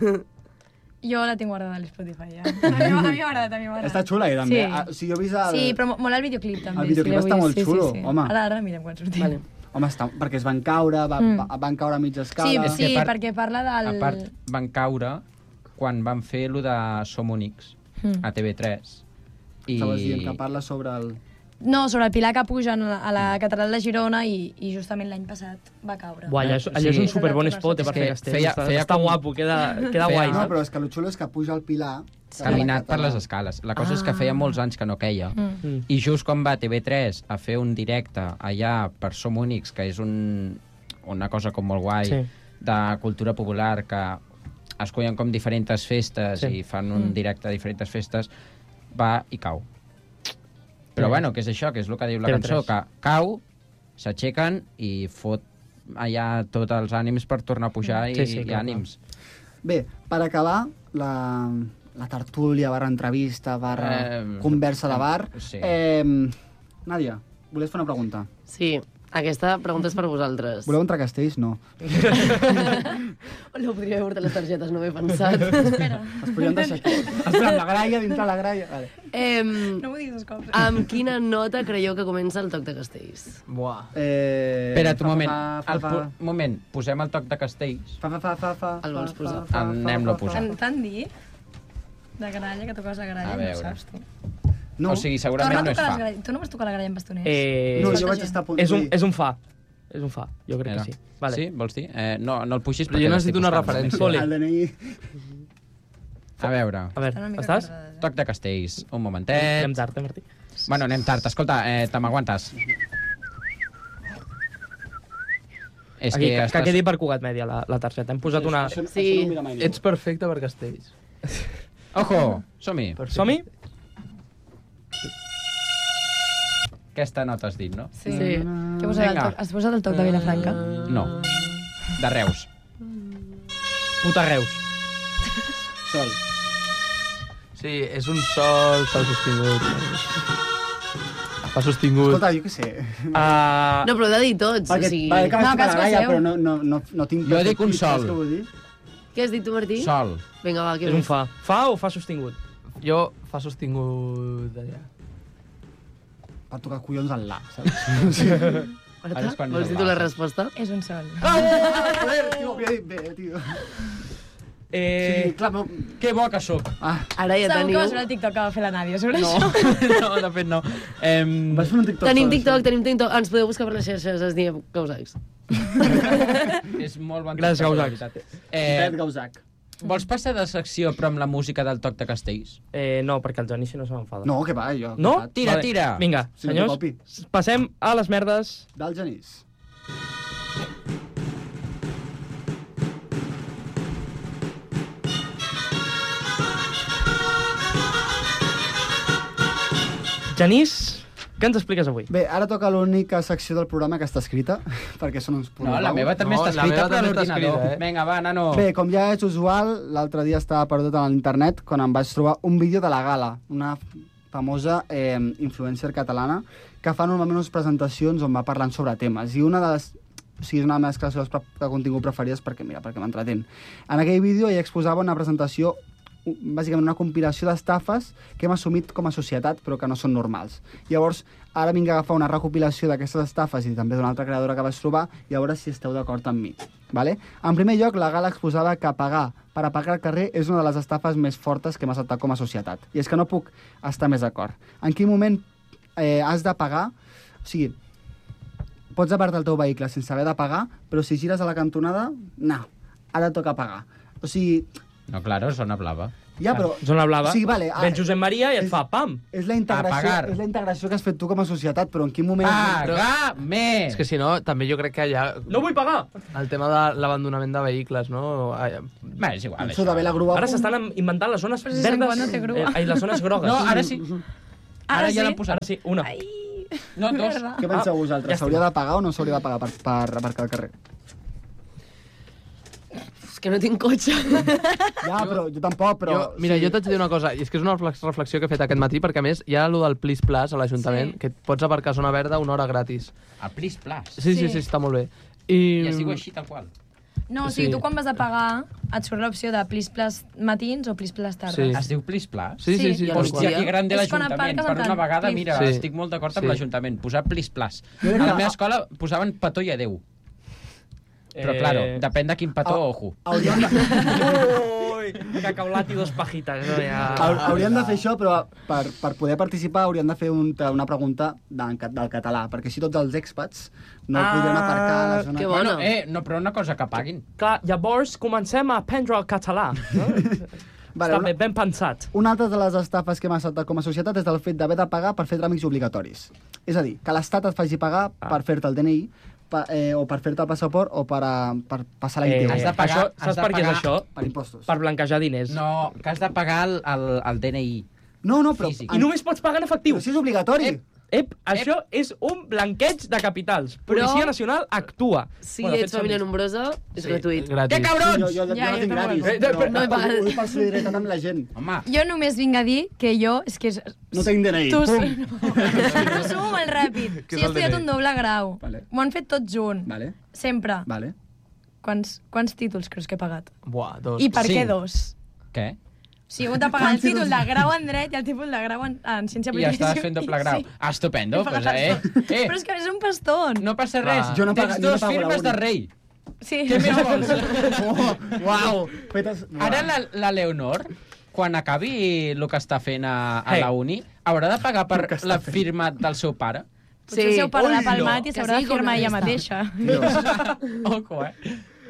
Speaker 5: Jo la tinc guardada a l'Spotify, ja. A mi, a mi m'ha agradat, a mi m'ha agradat.
Speaker 4: Està xula, i també.
Speaker 5: Sí.
Speaker 4: Ah, o sigui, jo he vist el...
Speaker 5: Sí, però mo- molt el videoclip, també.
Speaker 4: El videoclip
Speaker 5: si l'heu
Speaker 4: està
Speaker 5: vist.
Speaker 4: molt
Speaker 5: sí,
Speaker 4: xulo,
Speaker 5: sí, sí.
Speaker 4: home.
Speaker 5: Ara, ara, mirem quan sortim.
Speaker 3: Vale.
Speaker 4: Home, està... perquè es van caure, va,
Speaker 5: Mm.
Speaker 4: va, van caure a mitja escala...
Speaker 5: Sí,
Speaker 1: És
Speaker 5: sí,
Speaker 1: que a part-
Speaker 5: perquè parla del...
Speaker 1: A part, van caure quan van fer lo de Som Únics
Speaker 5: Mm.
Speaker 1: a T V tres. I...
Speaker 4: Estaves dient que parla sobre el...
Speaker 5: No, sobre el pilar que pugen a la, a la catedral de Girona i, i justament l'any passat va caure.
Speaker 2: Buah, allò, és- allò
Speaker 1: Sí.
Speaker 2: és un superbon spot eh, per
Speaker 1: És que
Speaker 2: fer castells.
Speaker 1: feia-
Speaker 2: està,
Speaker 1: feia
Speaker 2: està
Speaker 1: com-
Speaker 2: guapo, queda, queda
Speaker 1: feia-
Speaker 2: guai.
Speaker 4: No,
Speaker 2: saps?
Speaker 4: però és que el xulo és que puja al pilar...
Speaker 1: Caminat per les escales. La cosa és que feia molts anys que no queia.
Speaker 5: Mm.
Speaker 2: Mm.
Speaker 1: I just quan va a T V tres a fer un directe allà per Som Únics, que és un, una cosa com molt guai,
Speaker 2: Sí.
Speaker 1: de cultura popular, que escollen com diferents festes
Speaker 2: Sí.
Speaker 1: i fan un
Speaker 5: Mm.
Speaker 1: directe a diferents festes, va i cau. Però
Speaker 2: Sí.
Speaker 1: bueno, que és això, que és el que diu la
Speaker 2: T V
Speaker 1: cançó,
Speaker 2: tres.
Speaker 1: que cau, s'aixequen i fot allà tots els ànims per tornar a pujar i,
Speaker 2: Sí, sí,
Speaker 1: i
Speaker 2: clar,
Speaker 1: ànims.
Speaker 4: Bé, per acabar, la, la tertúlia barra entrevista barra
Speaker 1: Eh,
Speaker 4: conversa de bar...
Speaker 1: sí.
Speaker 4: Eh, Nàdia, volies fer una pregunta?
Speaker 3: Sí, aquesta pregunta és per vosaltres.
Speaker 4: Voleu entrar a Castells? No.
Speaker 3: No podria veure les targetes, no m'he pensat.
Speaker 5: Espera,
Speaker 4: Es podrien deixar aquí. Espera, amb la graia, dintre la graia. Vale.
Speaker 3: em,
Speaker 5: no m'ho diguis dos cops.
Speaker 3: amb quina nota creieu que comença el toc de castells?
Speaker 6: Buah.
Speaker 4: Eh,
Speaker 1: Espera't un
Speaker 4: fa,
Speaker 1: moment.
Speaker 4: Fa, fa,
Speaker 1: El
Speaker 4: fa,
Speaker 1: pu- moment, posem el toc de Castells.
Speaker 4: fa, fa, fa, fa, fa,
Speaker 3: El vols
Speaker 4: fa,
Speaker 3: posar?
Speaker 4: fa, fa,
Speaker 1: Anem-lo
Speaker 4: fa, fa,
Speaker 1: posant.
Speaker 5: Em T'han dit de gralla, que toques la gralla,
Speaker 1: A
Speaker 5: no ho
Speaker 1: veure.
Speaker 5: saps tu.
Speaker 4: No,
Speaker 1: O sigui,
Speaker 5: Torna
Speaker 1: segurament
Speaker 5: a
Speaker 1: no és
Speaker 5: tocar les
Speaker 1: fa.
Speaker 5: gralles. Tu no vas tocar la gralla amb bastoners?
Speaker 2: Eh,
Speaker 4: no,
Speaker 5: Molta
Speaker 4: jo vaig
Speaker 5: gent.
Speaker 4: estar a punt.
Speaker 2: és, un,
Speaker 4: sí.
Speaker 2: és un fa. És un fa, jo crec
Speaker 1: Era.
Speaker 2: que sí. Vale.
Speaker 1: Sí, vols dir? Eh, no, no el puixis
Speaker 6: Però
Speaker 1: perquè
Speaker 6: jo
Speaker 1: l'estic
Speaker 6: necessito una
Speaker 1: buscant.
Speaker 6: referència.
Speaker 2: Oli.
Speaker 4: El D N I...
Speaker 1: A veure,
Speaker 2: A
Speaker 5: Estan
Speaker 2: veure,
Speaker 5: una mica
Speaker 2: estàs?
Speaker 5: quadrades, eh?
Speaker 1: toc de Castells. Un momentet.
Speaker 2: Anem tard, eh, Martí?
Speaker 1: Bueno, anem tard. Escolta, eh, te m'aguantes. És
Speaker 2: Aquí,
Speaker 1: que,
Speaker 2: que, que
Speaker 1: estàs...
Speaker 2: quedi per Cugat Mèdia la, la targeta. Hem posat una...
Speaker 4: Això,
Speaker 3: Sí.
Speaker 4: això no mira mai ningú.
Speaker 6: Ets perfecte per castells.
Speaker 1: Ojo, som-hi.
Speaker 2: Som-hi?
Speaker 1: Aquesta nota has dit, no?
Speaker 5: Sí.
Speaker 3: Sí.
Speaker 5: Què has posat el
Speaker 1: Vinga.
Speaker 5: toc? Has posat el toc de Vilafranca?
Speaker 1: No. De Reus.
Speaker 2: Puta Reus.
Speaker 4: Sol.
Speaker 6: Sí, és un sol, sol sostingut. Fa sostingut.
Speaker 4: Escolta, jo què sé.
Speaker 2: Uh,
Speaker 3: No, però ho he de dir tots.
Speaker 4: Perquè,
Speaker 3: o sigui...
Speaker 4: vale, que vaig
Speaker 5: No,
Speaker 4: tocar
Speaker 5: que
Speaker 4: la graia,
Speaker 5: escolteu.
Speaker 4: però no, no, no, no tinc...
Speaker 1: Jo dic un
Speaker 4: perfecte, saps
Speaker 1: sol.
Speaker 4: què vull dir?
Speaker 3: Què has dit tu, Martí?
Speaker 1: Sol.
Speaker 3: Vinga, va, què
Speaker 2: és un
Speaker 3: més?
Speaker 2: fa. Fa o fa sostingut?
Speaker 6: Jo fa sostingut allà.
Speaker 4: Per tocar collons al la, saps?
Speaker 3: Marta,
Speaker 1: Ara és quan
Speaker 3: vols
Speaker 1: és
Speaker 3: dir
Speaker 1: el
Speaker 3: tu la
Speaker 1: Barça.
Speaker 3: resposta?
Speaker 5: És un sol.
Speaker 4: Ah, joder, tio, havia dit bé, tio.
Speaker 2: Eh,
Speaker 4: Sí, clar, però...
Speaker 1: Que bo que sóc.
Speaker 4: Ah,
Speaker 3: Ara ja
Speaker 5: Segur que
Speaker 3: teniu...
Speaker 5: va sobre el TikTok que va fer la Nàdia sobre
Speaker 1: No,
Speaker 5: això.
Speaker 1: no, de fet no. Em...
Speaker 4: vas fer un TikTok
Speaker 3: Tenim
Speaker 4: sobre
Speaker 3: TikTok,
Speaker 4: això?
Speaker 3: tenim TikTok. Ens podeu buscar per les xarxes, es diem Causacs.
Speaker 1: És molt bon
Speaker 2: Gràcies,
Speaker 1: TikTok,
Speaker 2: Gausac.
Speaker 1: la veritat.
Speaker 4: Bet
Speaker 1: Eh,
Speaker 4: Gausac.
Speaker 1: vols passar de secció però amb la música del toc de Castells?
Speaker 2: eh, no, perquè el Johnny si no se m'enfada.
Speaker 4: No, que va, jo.
Speaker 2: No?
Speaker 4: que
Speaker 1: Tira, tira.
Speaker 2: Vinga,
Speaker 4: Sí, no
Speaker 2: senyors,
Speaker 4: té
Speaker 2: passem a les merdes.
Speaker 4: va. Del Genís.
Speaker 2: Genís, què ens expliques avui?
Speaker 4: Bé, ara toca l'única secció del programa que està escrita, perquè són uns
Speaker 1: No, la meva també
Speaker 6: No,
Speaker 1: està
Speaker 6: la
Speaker 1: escrita
Speaker 6: meva
Speaker 1: per
Speaker 6: també està
Speaker 1: l'ordinador.
Speaker 6: escrita, eh?
Speaker 1: Vinga, va, nano.
Speaker 4: Bé, com ja és usual, l'altre dia estava perdut a l'internet quan em vaig trobar un vídeo de la Gala, una famosa eh, influencer catalana que fa normalment unes presentacions on va parlant sobre temes. I una de les... O sigui, és una de les meves classes de contingut preferides perquè, mira, perquè m'entretén. En aquell vídeo ella exposava una presentació, bàsicament una compilació d'estafes que hem assumit com a societat però que no són normals. Llavors, ara vinc a agafar una recopilació d'aquestes estafes i també d'una altra creadora que vaig trobar i a veure si esteu d'acord amb mi. Vale? En primer lloc, la Gala exposava que pagar per aparcar al carrer és una de les estafes més fortes que hem acceptat com a societat. I és que no puc estar més d'acord. En quin moment eh, has de pagar... O sigui, pots apartar el teu vehicle sense haver de pagar, però si gires a la cantonada, no, ara toca pagar. O sigui...
Speaker 1: No, claro, zona blava.
Speaker 4: Ja, però...
Speaker 2: Zona blava.
Speaker 4: Sí, vale,
Speaker 2: Ven Josep Maria i et
Speaker 4: és-
Speaker 2: fa pam.
Speaker 4: És la integració,
Speaker 1: pagar.
Speaker 4: és la integració que has fet tu com a societat, però en quin moment...
Speaker 1: Pagar més!
Speaker 6: És que si no, també jo crec que allà...
Speaker 2: No vull pagar!
Speaker 6: El tema de l'abandonament de vehicles, no? Ai,
Speaker 1: Bé, és igual,
Speaker 4: Això de ve la grua...
Speaker 2: Ara s'estan inventant les zones
Speaker 5: Però si Sant
Speaker 2: verdes...
Speaker 5: Joan no té grua.
Speaker 2: Eh, ai, les zones grogues.
Speaker 1: No, ara sí.
Speaker 5: Ara
Speaker 1: Ara ja
Speaker 5: sí?
Speaker 1: l'han posat.
Speaker 2: Ara sí, una.
Speaker 5: Ai,
Speaker 1: No, dos.
Speaker 5: merda.
Speaker 4: Què penseu
Speaker 2: Ah,
Speaker 4: vosaltres?
Speaker 2: llàstima.
Speaker 4: S'hauria de pagar o no s'hauria de pagar per, per aparcar al carrer?
Speaker 3: És que no tinc cotxe.
Speaker 4: Ja, però jo tampoc, però...
Speaker 6: jo, mira,
Speaker 4: sí.
Speaker 6: jo t'haig de dir una cosa, i és que és una reflex- reflexió que he fet aquest matí, perquè a més hi ha allò del Plis Plus a l'Ajuntament,
Speaker 5: Sí.
Speaker 6: que et pots aparcar a zona verda una hora gratis.
Speaker 1: A Plis Plas.
Speaker 6: Sí, sí,
Speaker 5: Sí.
Speaker 6: sí, està molt bé. I...
Speaker 1: I es diu així, tal qual.
Speaker 5: No, o sigui,
Speaker 6: Sí.
Speaker 5: tu quan vas a pagar et surt l'opció de Plis Plus matins o Plis Plus tardes.
Speaker 6: Sí.
Speaker 1: Es diu Plis Plas?
Speaker 6: Sí, sí,
Speaker 5: Sí.
Speaker 6: sí.
Speaker 3: I
Speaker 6: tal
Speaker 3: al
Speaker 1: Hòstia,
Speaker 6: qual.
Speaker 1: que grande
Speaker 5: És quan
Speaker 1: l'Ajuntament.
Speaker 5: aparques
Speaker 1: Per
Speaker 5: en
Speaker 1: una
Speaker 5: plan,
Speaker 1: vegada,
Speaker 5: Plis.
Speaker 1: mira,
Speaker 6: Sí.
Speaker 1: estic molt d'acord amb
Speaker 6: Sí.
Speaker 1: l'Ajuntament. Posar Plis Plas.
Speaker 4: Jo
Speaker 1: A
Speaker 4: crec
Speaker 1: la
Speaker 4: que-
Speaker 1: meva escola posaven petó i adeu. Però,
Speaker 2: Eh,
Speaker 1: claro, depèn de quin petó,
Speaker 4: Ah.
Speaker 1: ojo.
Speaker 4: Hauríem de,
Speaker 2: Ui, cacaulat i dos pajitas. No, ja...
Speaker 4: hau- hauríem de fer això, però per, per poder participar hauríem de fer un, una pregunta del, del català, perquè així tots els expats no
Speaker 2: Ah,
Speaker 4: podrien aparcar a la zona...
Speaker 3: que bo.
Speaker 1: Bueno,
Speaker 3: Bueno.
Speaker 1: eh, no, però una cosa, que paguin.
Speaker 2: Clar, llavors comencem a aprendre el català. No?
Speaker 4: Vale,
Speaker 2: Està
Speaker 4: una,
Speaker 2: bé, ben pensat.
Speaker 4: una altra de les estafes que hem acceptat com a societat és el fet d'haver de pagar per fer tràmits obligatoris. És a dir, que l'Estat et faci pagar
Speaker 2: Ah.
Speaker 4: per fer-te el D N I, pa, eh, o per fer-te el passaport, o per, a, per passar la I T V.
Speaker 1: Has de pagar-
Speaker 2: això,
Speaker 1: has
Speaker 2: saps
Speaker 1: de
Speaker 2: per què és
Speaker 1: pagar-
Speaker 2: això?
Speaker 4: Per impostos.
Speaker 2: Per blanquejar diners.
Speaker 1: No, que has de pagar el, el, el D N I.
Speaker 4: No, no, però...
Speaker 1: Físic.
Speaker 2: I només pots pagar en efectiu.
Speaker 4: Però si és obligatori.
Speaker 1: Ep.
Speaker 2: Ep, això és un blanqueig de capitals. Policia Nacional actua.
Speaker 3: Si
Speaker 2: Bueno,
Speaker 3: ets
Speaker 2: fet
Speaker 3: família
Speaker 2: servir.
Speaker 3: nombrosa, és
Speaker 6: Sí,
Speaker 3: gratuït.
Speaker 6: gratis.
Speaker 1: Que cabrons!
Speaker 4: Jo, jo, jo,
Speaker 5: Ja,
Speaker 4: no
Speaker 5: jo
Speaker 4: tinc
Speaker 5: tampoc.
Speaker 4: gratis,
Speaker 2: Eh,
Speaker 4: però
Speaker 2: però-
Speaker 3: no he pagat.
Speaker 4: ho vull per solidaritat amb la gent.
Speaker 1: Home,
Speaker 5: Jo només vinc a dir que jo... És que és...
Speaker 4: No tinc D N I.
Speaker 5: Tu,
Speaker 4: Pum.
Speaker 5: no, sumo molt ràpid.
Speaker 6: Què
Speaker 5: Sí,
Speaker 6: és
Speaker 5: he
Speaker 6: el
Speaker 5: estudiat
Speaker 6: D N I?
Speaker 5: un doble grau.
Speaker 4: Vale.
Speaker 5: M'ho han fet tot junt.
Speaker 4: Vale,
Speaker 5: Sempre.
Speaker 4: vale.
Speaker 5: Quants, quants títols creus que he pagat?
Speaker 6: Buah, dos.
Speaker 5: I per
Speaker 1: Cinc.
Speaker 5: què dos?
Speaker 1: què?
Speaker 5: O sigui, he hagut de pagar el títol de grau en dret i el títol de grau en, en ciència
Speaker 1: I ja
Speaker 5: política.
Speaker 1: estàs fent doble grau.
Speaker 5: Sí.
Speaker 1: Ah, estupendo.
Speaker 5: He
Speaker 1: Pues,
Speaker 5: pagat
Speaker 1: eh,
Speaker 5: els dos.
Speaker 1: eh,
Speaker 5: Però és que és un pastón.
Speaker 1: no passa
Speaker 6: Clar.
Speaker 1: res.
Speaker 4: Jo no
Speaker 1: Tens
Speaker 4: paga- jo no
Speaker 1: dos
Speaker 4: pago la
Speaker 1: firmes de
Speaker 4: uni.
Speaker 1: rei.
Speaker 5: Sí.
Speaker 1: Què més vols?
Speaker 4: Oh, uau! Fetes...
Speaker 1: Ara la, la Leonor, quan acabi el que està fent a, a
Speaker 2: Hey.
Speaker 1: la uni, haurà de pagar per
Speaker 4: El que està
Speaker 1: la
Speaker 4: fent.
Speaker 1: firma del seu pare?
Speaker 5: Potser el seu pare l'ha
Speaker 3: Ui,
Speaker 5: palmat
Speaker 3: no.
Speaker 5: i
Speaker 3: Que
Speaker 5: s'haurà de
Speaker 3: sigui com
Speaker 5: firmar
Speaker 3: la
Speaker 5: ella
Speaker 3: resta.
Speaker 5: mateixa.
Speaker 1: Ojo, eh?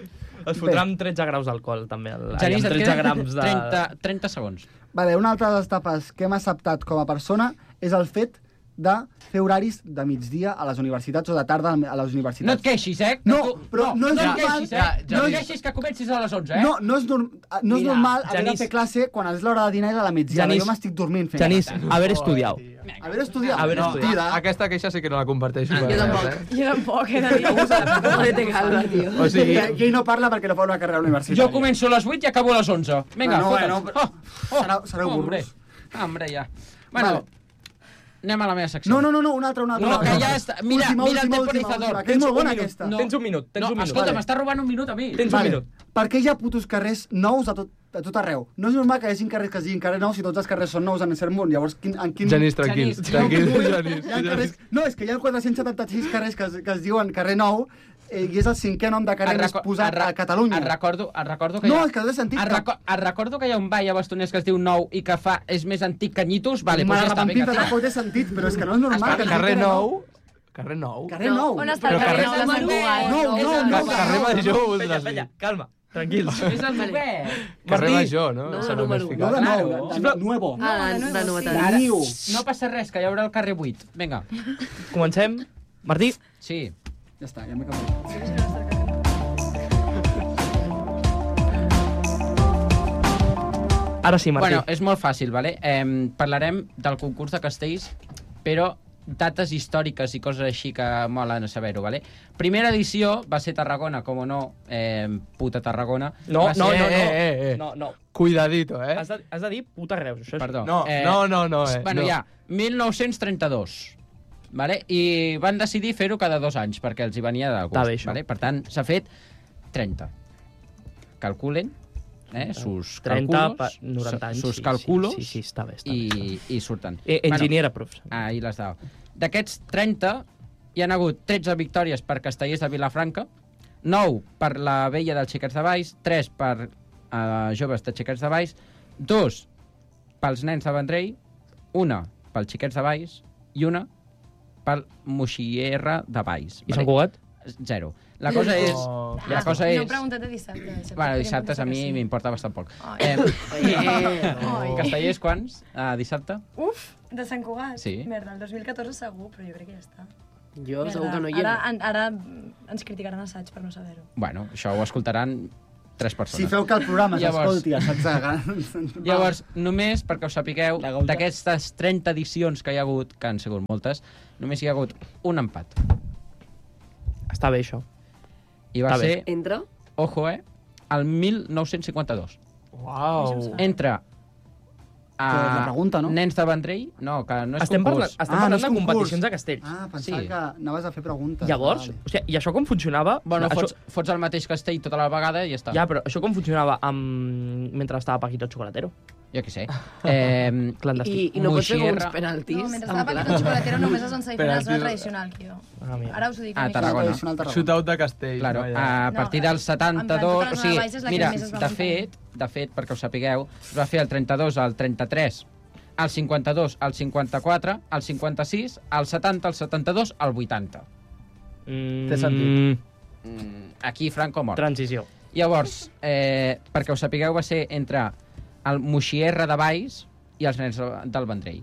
Speaker 2: Es fotrà amb tretze graus d'alcohol, també. El, ai,
Speaker 1: Genís,
Speaker 2: amb
Speaker 1: et
Speaker 2: tretze
Speaker 1: queden
Speaker 2: grams de...
Speaker 1: trenta, trenta segons.
Speaker 4: Vale, una altra de les etapes que hem acceptat com a persona és el fet de fer horaris de migdia a les universitats o de tarda a les universitats.
Speaker 1: No et queixis, eh?
Speaker 4: No,
Speaker 1: tu-
Speaker 4: però no és
Speaker 1: no et
Speaker 4: normal.
Speaker 1: queixis, eh?
Speaker 6: Ja, ja
Speaker 1: no et
Speaker 6: dic.
Speaker 1: queixis que comencis a les onze, eh?
Speaker 4: No, no és, norm no és
Speaker 2: Mira,
Speaker 4: normal haver
Speaker 2: Genís.
Speaker 4: de fer classe quan és l'hora de dinar és a la migdiada.
Speaker 2: Genís.
Speaker 4: Jo m'estic dormint fent
Speaker 2: Genís,
Speaker 4: classe.
Speaker 2: haver estudiat.
Speaker 4: Haver estudiat.
Speaker 2: Haver
Speaker 6: No,
Speaker 2: estudiat.
Speaker 6: a- aquesta queixa sí que no la comparteixo.
Speaker 3: Jo
Speaker 6: per res,
Speaker 3: tampoc.
Speaker 6: eh?
Speaker 5: Jo tampoc, he de dir.
Speaker 3: No té calma, tio.
Speaker 6: O sigui,
Speaker 4: I ell no parla perquè no fa una carrera universitària.
Speaker 1: Jo començo a les vuit i acabo a les onze. Vinga,
Speaker 4: Ah, no,
Speaker 1: fota'ls.
Speaker 4: bueno, però-
Speaker 1: oh,
Speaker 4: serà- sereu
Speaker 1: hombre.
Speaker 4: burros.
Speaker 1: Hombre, ja. Bueno,
Speaker 4: Vale.
Speaker 1: anem a la meva secció.
Speaker 4: No, no, no, no, una altra, una altra.
Speaker 1: No,
Speaker 4: una
Speaker 1: que
Speaker 4: altra.
Speaker 1: ja està. Mira,
Speaker 4: Última,
Speaker 1: mira el
Speaker 4: última, última,
Speaker 1: temporizador.
Speaker 4: última, que és molt bona,
Speaker 1: minut.
Speaker 4: aquesta.
Speaker 1: No.
Speaker 2: Tens un minut, tens
Speaker 1: no,
Speaker 2: un minut.
Speaker 1: escolta,
Speaker 2: Vale.
Speaker 1: m'està robant un minut a mi.
Speaker 2: Tens un minut.
Speaker 4: Per què hi ha putos carrers nous a tot, a tot arreu? No és normal que hi hagi carrers que es diguin carrer nou si tots els carrers són nous en cert món. Llavors, quin, en quin...
Speaker 6: Genís, tranquil.
Speaker 1: Genís,
Speaker 6: Tranquil,
Speaker 4: Hi
Speaker 6: Genís.
Speaker 4: ha carrers... No, és que hi ha quatre-cents setanta-sis carrers que es, que es diuen carrer nou eh, i és el cinquè nom de carrer
Speaker 1: Et
Speaker 4: més
Speaker 1: reco-
Speaker 4: posat
Speaker 1: et re-
Speaker 4: a Catalunya.
Speaker 1: Et recordo, et recordo que
Speaker 4: No,
Speaker 1: hi ha...
Speaker 4: és que no té sentit.
Speaker 1: Et, reco et recordo que hi ha un ball a Bastoners que es diu Nou i que fa és més antic que Nyitos. Vale, doncs ja està, vinga.
Speaker 4: Pinta, tampoc té sentit, però és que no és normal. que es digui
Speaker 6: Carrer nou. Carrer nou.
Speaker 4: Carrer nou.
Speaker 5: On està
Speaker 2: Però
Speaker 5: el carrer
Speaker 2: carrer
Speaker 5: nou de Sant
Speaker 3: número
Speaker 5: Cugat?
Speaker 4: No,
Speaker 3: És
Speaker 4: no,
Speaker 3: el
Speaker 4: no.
Speaker 3: nou.
Speaker 6: Carrer Major,
Speaker 2: Penya,
Speaker 6: voldràs dir.
Speaker 2: penya, calma, tranquils.
Speaker 1: És el novè.
Speaker 6: Carrer
Speaker 2: Martí.
Speaker 6: Major, no?
Speaker 3: No,
Speaker 6: S'ha
Speaker 3: número
Speaker 6: només
Speaker 3: u.
Speaker 4: No
Speaker 6: ficat.
Speaker 4: de nou,
Speaker 1: Claro.
Speaker 4: de, de, de nuevo.
Speaker 3: Ah,
Speaker 5: de
Speaker 3: de
Speaker 5: nuevo,
Speaker 3: novetat.
Speaker 5: sí.
Speaker 1: Ara,
Speaker 4: Niu.
Speaker 1: no passa res, que hi haurà el carrer vuit. Vinga.
Speaker 2: Comencem. Martí,
Speaker 1: Sí.
Speaker 4: Ja està, ja m'he acabat.
Speaker 2: ara sí, Martí.
Speaker 1: Bueno, és molt fàcil, vale? Eh, parlarem del concurs de castells, però dates històriques i coses així que molen a saber-ho, vale? Primera edició va ser Tarragona, com no, eh, puta Tarragona.
Speaker 2: no,
Speaker 1: va
Speaker 2: no,
Speaker 1: ser...
Speaker 2: no, no,
Speaker 6: Eh, eh, eh.
Speaker 2: no, no.
Speaker 6: Cuidadito, eh?
Speaker 2: Has de, has de dir puta Reus, això és...
Speaker 1: Perdó.
Speaker 6: No, no, no, no, eh,
Speaker 1: Bueno,
Speaker 6: no.
Speaker 1: ja, mil nou-cents trenta-dos. Vale? I van decidir fer-ho cada dos anys, perquè els hi venia de gust.
Speaker 2: Està bé, això.
Speaker 1: Vale? Per tant, s'ha fet trenta. Calculen, eh, sus
Speaker 2: trenta
Speaker 1: calculos,
Speaker 2: pa, noranta anys.
Speaker 1: sus
Speaker 2: sí,
Speaker 1: calculos,
Speaker 2: Sí, sí, sí, està bé, està bé.
Speaker 1: i, i surten.
Speaker 2: Eh, enginyera, profs.
Speaker 1: Bueno, ahí l'has dado. D'aquests trenta, hi han hagut tretze victòries per castellers de Vilafranca, nou per la vella dels Xiquets de Valls, tres per uh, joves de Xiquets de Valls, dos pels nens de Vendrell, una pels Xiquets de Valls i una pel Moixierra de Valls.
Speaker 2: I Sant Cugat?
Speaker 1: Zero. La cosa és...
Speaker 6: Oh.
Speaker 1: La cosa
Speaker 5: No
Speaker 1: és...
Speaker 5: he preguntat de dissabte.
Speaker 1: Bueno, dissabtes a mi m'importa bastant poc.
Speaker 5: Ai.
Speaker 1: Eh,
Speaker 3: Ai.
Speaker 1: Castellers, quants? Uh, dissabte?
Speaker 5: Uf, de Sant Cugat?
Speaker 1: Sí.
Speaker 5: Merda, el dos mil catorze segur, però jo crec que ja està.
Speaker 3: Jo
Speaker 5: Merda.
Speaker 3: segur que no hi
Speaker 5: Ara,
Speaker 3: era.
Speaker 5: en- ara ens criticaran assaig per no saber-ho.
Speaker 1: Bueno, això ho escoltaran tres persones.
Speaker 4: Si feu que el programa
Speaker 1: Llavors-
Speaker 4: s'escolti a setze...
Speaker 1: Llavors, només perquè ho sapigueu,
Speaker 4: La gauta.
Speaker 1: d'aquestes trenta edicions que hi ha hagut, que han sigut moltes, només hi ha hagut un empat.
Speaker 2: Està bé, això.
Speaker 1: I va
Speaker 2: Està bé.
Speaker 1: ser,
Speaker 3: Entra?
Speaker 1: ojo, eh, el mil nou-cents cinquanta-dos.
Speaker 6: Uau.
Speaker 1: Entre a
Speaker 4: Però és la pregunta, no?
Speaker 1: nens de Vendrell, no, que no és
Speaker 2: Estem parlant,
Speaker 1: concurs.
Speaker 2: estem
Speaker 4: Ah,
Speaker 2: parlant
Speaker 4: no és
Speaker 2: de
Speaker 4: concurs.
Speaker 2: competicions de castells.
Speaker 4: Ah, pensava
Speaker 1: Sí.
Speaker 4: que anaves a fer preguntes.
Speaker 2: Llavors,
Speaker 4: Vale.
Speaker 2: o sigui, i això com funcionava?
Speaker 1: Bueno,
Speaker 2: això,
Speaker 1: fots, fots el mateix castell tota la vegada i ja està.
Speaker 2: Ja, però això com funcionava amb... mentre estava Paquito el Chocolatero?
Speaker 1: Jo què sé. Eh,
Speaker 2: Clandestí.
Speaker 3: I, i no pots fer com uns
Speaker 1: Moixierra.
Speaker 3: penaltis?
Speaker 5: No, mentre
Speaker 3: en
Speaker 5: estava
Speaker 3: plan-
Speaker 5: Paquito el Xocolatero només es van saber fer la zona
Speaker 6: Penaltis.
Speaker 5: tradicional, que jo.
Speaker 2: Ah, mira.
Speaker 5: Ara us ho dic.
Speaker 1: Ah,
Speaker 5: a mi.
Speaker 1: Tarragona.
Speaker 4: Tradicional Tarragona.
Speaker 6: Shootout de Castells.
Speaker 1: Claro,
Speaker 6: vaja.
Speaker 1: a partir del
Speaker 5: en plan,
Speaker 1: setanta-dos...
Speaker 5: tota la
Speaker 1: O
Speaker 5: zona
Speaker 1: sigui,
Speaker 5: baix és la que
Speaker 1: mira,
Speaker 5: més es va
Speaker 1: de
Speaker 5: muntar.
Speaker 1: fet, de fet, perquè ho sapigueu, es va fer el trenta-dos, el trenta-tres, el cinquanta-dos, el cinquanta-quatre, el cinquanta-sis, el setanta, el setanta-dos, el vuitanta.
Speaker 2: Mm,
Speaker 6: Té sentit.
Speaker 1: Mm, Aquí Franco mort.
Speaker 2: Transició.
Speaker 1: Llavors, eh, perquè ho sapigueu, va ser entre el Moixierra de Valls i els nens del Vendrell.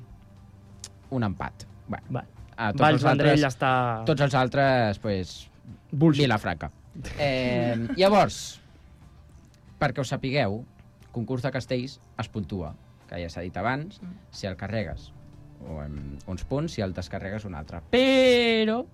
Speaker 1: Un empat. Bueno,
Speaker 2: Va.
Speaker 1: a tots
Speaker 2: Valls
Speaker 1: els
Speaker 2: Vendrell
Speaker 1: altres,
Speaker 2: està...
Speaker 1: tots els altres, pues,
Speaker 2: Bullshit.
Speaker 1: Vilafranca. Eh, llavors, perquè ho sapigueu, concurs de castells es puntua, que ja s'ha dit abans, si el carregues o amb uns punts, si el descarregues un altre. Però,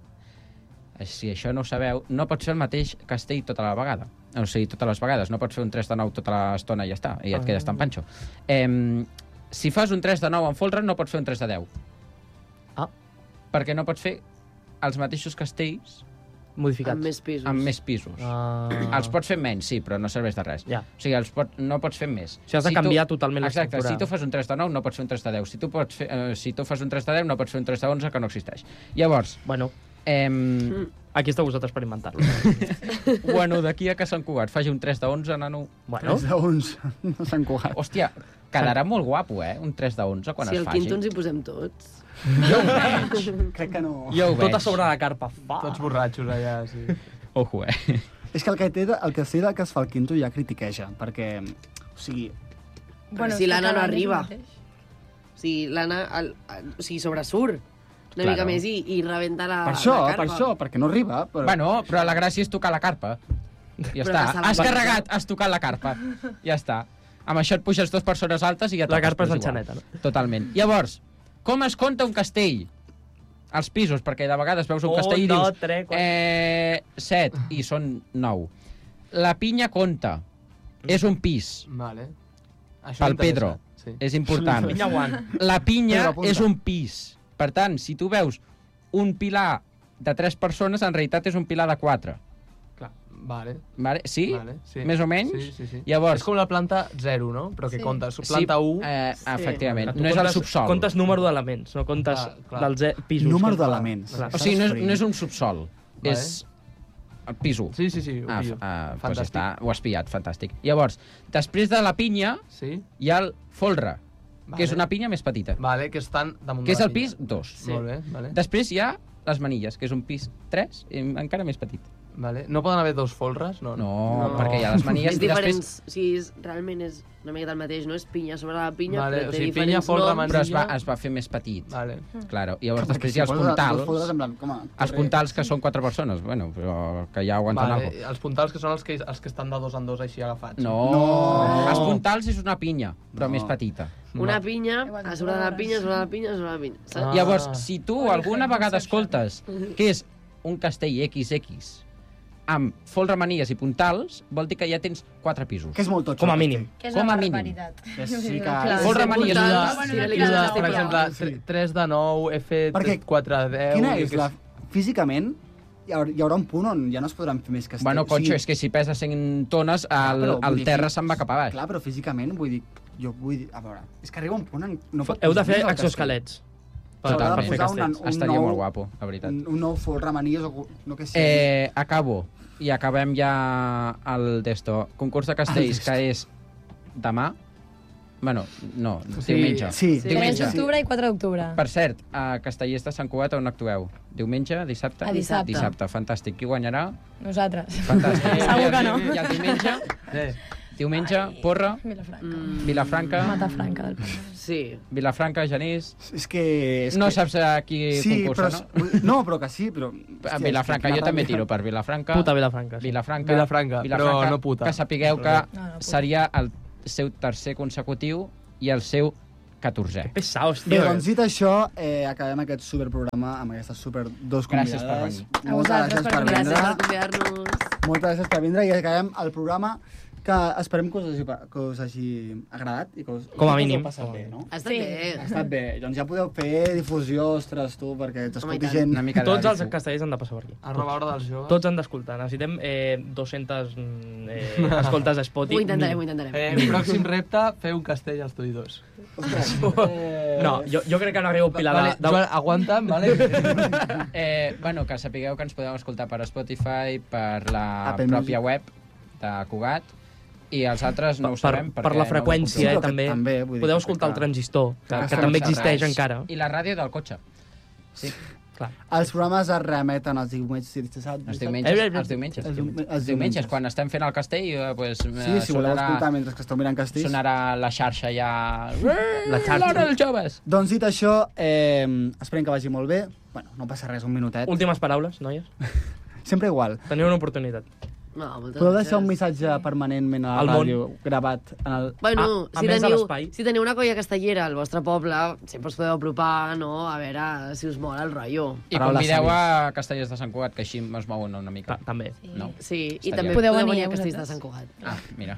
Speaker 1: si això no ho sabeu, no pots fer el mateix castell tota la vegada. O sigui, totes les vegades. No pots fer un tres de nou tota l'estona i ja està, i et
Speaker 2: Ah.
Speaker 1: quedes tan panxo. Eh, si fas un tres de nou en folre, no pots fer un tres de deu.
Speaker 2: Ah.
Speaker 1: Perquè no pots fer els mateixos castells
Speaker 2: Modificats.
Speaker 3: Amb més pisos.
Speaker 1: amb més pisos.
Speaker 2: Ah.
Speaker 1: Els pots fer menys, sí, però no serveix de res.
Speaker 2: Ja.
Speaker 1: O sigui, els pot, no pots fer més.
Speaker 2: O sigui, has de canviar totalment
Speaker 1: Exacte,
Speaker 2: l'estructura.
Speaker 1: si tu fas un tres de nou, no pots fer un tres de deu. Si tu, pots fer, eh, si tu fas un tres de deu, no pots fer un tres de onze, que no existeix. Llavors,
Speaker 2: Bueno,
Speaker 1: eh,
Speaker 2: aquí esteu vosaltres per inventar-lo.
Speaker 1: bueno, d'aquí a que Sant Cugat faci un tres de onze, nano...
Speaker 2: Bueno,
Speaker 4: Tres d'uns. No s'han cugat.
Speaker 1: Hòstia, quedarà molt guapo, eh? Un tres de onze, quan
Speaker 3: Si
Speaker 1: es
Speaker 3: el
Speaker 1: faci.
Speaker 3: quinto ens hi posem tots.
Speaker 1: Jo ho veig.
Speaker 4: Crec que no.
Speaker 1: Jo ho veig.
Speaker 2: tot a sobre la carpa. Fa.
Speaker 6: Tots borratxos allà, sí.
Speaker 1: Ojo, eh?
Speaker 4: És que el que té, el que sé de que es fa el quinto ja critiqueja, perquè, o sigui,
Speaker 3: Però
Speaker 5: és
Speaker 3: si
Speaker 5: que
Speaker 3: l'Anna no
Speaker 5: cada any és el
Speaker 3: arriba.
Speaker 5: mateix.
Speaker 3: O sigui, l'Anna, el- el- o sigui, sobresurt una
Speaker 1: Claro.
Speaker 3: mica més i, i rebenta la,
Speaker 4: per això,
Speaker 3: la carpa.
Speaker 4: per això, perquè no arriba. Però...
Speaker 1: Bueno, però la gràcia és tocar la carpa. Ja
Speaker 3: Però
Speaker 1: està.
Speaker 3: que se la
Speaker 1: Has
Speaker 3: va-
Speaker 1: carregat, has tocat la carpa. Ja està. Amb això et puges dues persones altes i ja
Speaker 2: La
Speaker 1: toques,
Speaker 2: carpa és
Speaker 1: però igual.
Speaker 2: enxaneta, no?
Speaker 1: Totalment. Llavors, com es compta un castell? Els pisos, perquè de vegades veus un
Speaker 2: Un,
Speaker 1: castell i
Speaker 2: dos,
Speaker 1: dius...
Speaker 2: tres, quatre.
Speaker 1: eh, set, i són nou. La pinya compta. És un pis.
Speaker 6: Vale. Això
Speaker 1: Pel
Speaker 6: m'interessa,
Speaker 1: Pedro.
Speaker 6: Sí.
Speaker 1: És important.
Speaker 2: Pinya one.
Speaker 1: La pinya
Speaker 4: Pedro, apunta.
Speaker 1: és un pis. Per tant, si tu veus un pilar de tres persones, en realitat és un pilar de quatre.
Speaker 6: Clar, vale.
Speaker 1: Vale? Sí?
Speaker 6: Vale, sí.
Speaker 1: Més o menys?
Speaker 6: Sí, sí, sí.
Speaker 1: Llavors-
Speaker 6: És com la planta zero, no? Però que
Speaker 5: Sí.
Speaker 6: comptes. Planta
Speaker 1: sí,
Speaker 6: u...
Speaker 1: Eh, efectivament.
Speaker 2: Tu
Speaker 1: No és el
Speaker 2: comptes-
Speaker 1: subsol.
Speaker 2: Comptes número d'elements, no comptes
Speaker 6: Clar, clar.
Speaker 2: dels e- pisos.
Speaker 4: Número
Speaker 2: Comptes-
Speaker 4: d'elements.
Speaker 2: Clar.
Speaker 1: O sigui, no és, no és un subsol.
Speaker 6: Vale.
Speaker 1: És el pis u.
Speaker 6: Sí, sí, sí, ho
Speaker 1: Ah,
Speaker 6: pillo.
Speaker 1: ah, doncs ja
Speaker 6: Fantàstic.
Speaker 1: està, ho has pillat, fantàstic. Llavors, després de la pinya,
Speaker 6: Sí?
Speaker 1: hi ha el folre,
Speaker 6: Vale.
Speaker 1: que és una pinya més petita,
Speaker 6: Vale, que estan damunt
Speaker 1: que
Speaker 6: de
Speaker 1: és
Speaker 6: la
Speaker 1: el pis
Speaker 6: pinya.
Speaker 1: dos.
Speaker 6: Sí. Molt bé, vale.
Speaker 1: Després hi ha les manilles, que és un pis tres, i encara més petit.
Speaker 6: vale. No poden haver dos folres? No,
Speaker 1: No,
Speaker 6: no.
Speaker 1: perquè hi ha les manilles
Speaker 3: És
Speaker 1: i
Speaker 3: diferent,
Speaker 1: després...
Speaker 3: o sigui, és, realment és una miqueta el mateix, no? És pinya sobre la pinya,
Speaker 6: Vale,
Speaker 3: però
Speaker 6: o
Speaker 3: té
Speaker 6: sigui, pinya,
Speaker 3: diferents
Speaker 6: folre,
Speaker 3: noms.
Speaker 6: manilla.
Speaker 1: Però es va, es va fer més petit.
Speaker 6: Vale.
Speaker 1: Claro. I llavors
Speaker 4: Perquè
Speaker 1: després
Speaker 4: si
Speaker 1: hi ha els
Speaker 4: poses dos
Speaker 1: puntals.
Speaker 4: foldres en plan, com a,
Speaker 1: Els puntals, que són quatre persones, bueno, però que ja aguanten
Speaker 6: Vale.
Speaker 1: alguna
Speaker 6: Els puntals que són els que, els que estan de dos en dos així agafats.
Speaker 1: No.
Speaker 4: No.
Speaker 1: Els puntals és una pinya, però
Speaker 4: No.
Speaker 1: més petita.
Speaker 3: Una pinya,
Speaker 5: Igual,
Speaker 3: a sobre de la
Speaker 5: tu
Speaker 3: pinya, a
Speaker 5: veuràs.
Speaker 3: sobre de la pinya, a sobre de la pinya. Saps?
Speaker 6: Ah.
Speaker 1: Llavors, si tu
Speaker 5: Bueno,
Speaker 1: alguna
Speaker 5: High
Speaker 1: vegada
Speaker 5: Conception.
Speaker 1: escoltes que és un castell equis equis amb folre, manilles i puntals, vol dir que ja tens quatre pisos.
Speaker 4: Que és molt totxo.
Speaker 2: Com a mínim.
Speaker 5: Que és
Speaker 1: Com
Speaker 5: una
Speaker 1: a mínim.
Speaker 5: barbaritat.
Speaker 4: Que sí que-
Speaker 5: Clar.
Speaker 1: Folre,
Speaker 3: Ser
Speaker 1: manilles,
Speaker 3: portals,
Speaker 5: bueno,
Speaker 3: si
Speaker 5: no
Speaker 3: li
Speaker 5: quiero
Speaker 3: quedes
Speaker 5: nada,
Speaker 6: Per
Speaker 3: este
Speaker 6: exemple,
Speaker 4: Sí.
Speaker 6: tre- tres de nou, he fet
Speaker 4: Perquè
Speaker 6: quatre de deu...
Speaker 4: Quina
Speaker 6: i
Speaker 4: és
Speaker 6: que
Speaker 4: la... Físicament, hi haurà, hi haurà un punt on ja no es podran fer més castells.
Speaker 1: Bueno, cotxo, és que si pesa cent tones, el,
Speaker 4: però vull
Speaker 1: el
Speaker 4: dir,
Speaker 1: terra
Speaker 4: fí-
Speaker 1: se'n va cap a baix.
Speaker 4: Clar, però físicament, vull dir, jo vull dir... A veure, és que arriba un punt en... No pot
Speaker 2: Heu de
Speaker 4: pujar
Speaker 2: fer
Speaker 4: més al
Speaker 2: exoesquelets.
Speaker 4: S'haurà de
Speaker 1: Totalment.
Speaker 2: Per fer
Speaker 4: posar un-
Speaker 2: castells.
Speaker 4: un
Speaker 1: Estaria
Speaker 4: nou-
Speaker 1: molt guapo, la veritat.
Speaker 4: Un, un nou folre, manilles o no que sé.
Speaker 1: Eh, acabo. I acabem ja el d'esto. Concurs de castells,
Speaker 4: El d'esto.
Speaker 1: que és demà, Bueno, no,
Speaker 6: Sí.
Speaker 1: diumenge.
Speaker 4: Sí.
Speaker 5: tres
Speaker 1: Diumenge.
Speaker 5: d'octubre i quatre d'octubre.
Speaker 1: Per cert, a Castellers de Sant Cugat on actueu? Diumenge, dissabte?
Speaker 5: A dissabte.
Speaker 1: Dissabte, fantàstic. Qui guanyarà?
Speaker 5: Nosaltres.
Speaker 1: Fantàstic.
Speaker 5: Segur que no.
Speaker 1: I el diumenge?
Speaker 6: Eh.
Speaker 1: Diumenge, Porra,
Speaker 5: Vilafranca.
Speaker 3: Mm,
Speaker 1: Vilafranca,
Speaker 5: Matafranca del Penedès.
Speaker 3: sí.
Speaker 1: Vilafranca, Genís...
Speaker 4: És que... És
Speaker 1: No
Speaker 4: que...
Speaker 1: saps a qui
Speaker 4: Sí,
Speaker 1: concursa,
Speaker 4: però...
Speaker 1: no?
Speaker 4: No, però que sí, però...
Speaker 1: A Vilafranca, jo també tiro per Vilafranca.
Speaker 2: Puta Vilafranca. Sí.
Speaker 1: Vilafranca,
Speaker 6: Vilafranca, però no puta.
Speaker 1: Que sapigueu que
Speaker 5: No, no, puta.
Speaker 1: seria el seu tercer consecutiu i el seu catorzè.
Speaker 2: Pesaos,
Speaker 4: Bé,
Speaker 2: tio.
Speaker 4: doncs dit això, eh, acabem aquest superprograma amb aquestes super dos
Speaker 1: Gràcies
Speaker 4: convidades.
Speaker 1: per venir.
Speaker 5: A
Speaker 4: Moltes
Speaker 5: vosaltres
Speaker 4: gràcies
Speaker 5: per
Speaker 4: per
Speaker 5: venir.
Speaker 3: Gràcies
Speaker 4: vindre.
Speaker 3: per convidar-nos.
Speaker 4: Moltes gràcies per vindre i acabem el programa que esperem que us hagi, que us hagi agradat i que us,
Speaker 2: Com a
Speaker 4: que us heu
Speaker 2: mínim.
Speaker 4: passat bé, no?
Speaker 3: Ha estat
Speaker 5: Sí.
Speaker 3: bé.
Speaker 4: Ha estat bé. Doncs ja podeu fer difusió, ostres, tu, perquè
Speaker 3: Home,
Speaker 4: t'escolti
Speaker 3: i tant.
Speaker 4: gent.
Speaker 1: Una mica de
Speaker 2: Tots els
Speaker 1: difu-
Speaker 2: castellers han de passar per aquí.
Speaker 6: Arroba hora dels joves.
Speaker 2: Tots han d'escoltar. Necessitem eh, dues-centes mm, eh, escoltes a Spotify.
Speaker 3: Ho intentarem, ho intentarem.
Speaker 6: Eh, pròxim repte, fer un castell a Estudi dos.
Speaker 4: Ostres, eh...
Speaker 2: No, jo, jo crec que no arribo a pilar
Speaker 6: Vale,
Speaker 2: de...
Speaker 6: Joan, aguanta'm, vale?
Speaker 1: Eh, bueno, que sapigueu que ens podeu escoltar per Spotify, per la
Speaker 4: Apple
Speaker 1: pròpia
Speaker 4: Music.
Speaker 1: web de Cugat, i els altres no ho
Speaker 2: per,
Speaker 1: sabem
Speaker 2: per
Speaker 1: perquè
Speaker 2: la
Speaker 1: no ho
Speaker 2: freqüència,
Speaker 4: Sí,
Speaker 2: eh,
Speaker 4: però que
Speaker 2: també.
Speaker 4: també, vull dir
Speaker 2: Podeu
Speaker 4: que
Speaker 2: escoltar el
Speaker 4: que-
Speaker 2: transistor, que,
Speaker 4: que
Speaker 2: que
Speaker 4: fem
Speaker 2: també
Speaker 4: xerrades.
Speaker 2: existeix encara.
Speaker 1: I la ràdio del cotxe. Sí,
Speaker 2: Clar.
Speaker 4: Els programes es remeten els diumenges i dissabtes.
Speaker 1: els diumenges.
Speaker 2: Eh, eh,
Speaker 1: Els diumenges.
Speaker 4: Els diumenges.
Speaker 1: Els diumenges, quan estem fent el castell, eh, pues,
Speaker 4: Sí, si voleu escoltar mentre que esteu mirant castells.
Speaker 1: sonarà la xarxa ja...
Speaker 2: La xarxa.
Speaker 1: L'hora dels joves!
Speaker 4: Doncs dit això, eh, esperem que vagi molt bé. Bueno, no passa res, un minutet.
Speaker 2: Últimes paraules, noies.
Speaker 4: Sempre igual.
Speaker 2: Teniu una oportunitat.
Speaker 3: No, moltes
Speaker 4: Podeu
Speaker 3: gràcies.
Speaker 4: deixar un missatge permanentment a
Speaker 2: Al
Speaker 4: la
Speaker 2: món.
Speaker 4: ràdio gravat en el...
Speaker 3: Bueno,
Speaker 2: A- a
Speaker 3: si,
Speaker 2: més de
Speaker 3: teniu,
Speaker 2: l'espai.
Speaker 3: si teniu una colla castellera al vostre poble, sempre us podeu apropar, no?, a veure si us mola el rotllo.
Speaker 1: I
Speaker 4: Paraules
Speaker 1: convideu
Speaker 4: sàvies.
Speaker 1: a Castellers de Sant Cugat, que així es mouen una mica.
Speaker 2: Ta també.
Speaker 1: No?
Speaker 3: Sí, i
Speaker 1: Estaria
Speaker 3: també
Speaker 1: bé.
Speaker 3: podeu,
Speaker 5: Podeu
Speaker 3: venir
Speaker 5: venir
Speaker 3: a Castells de
Speaker 5: vosaltres.
Speaker 3: Sant Cugat.
Speaker 1: Ah, mira.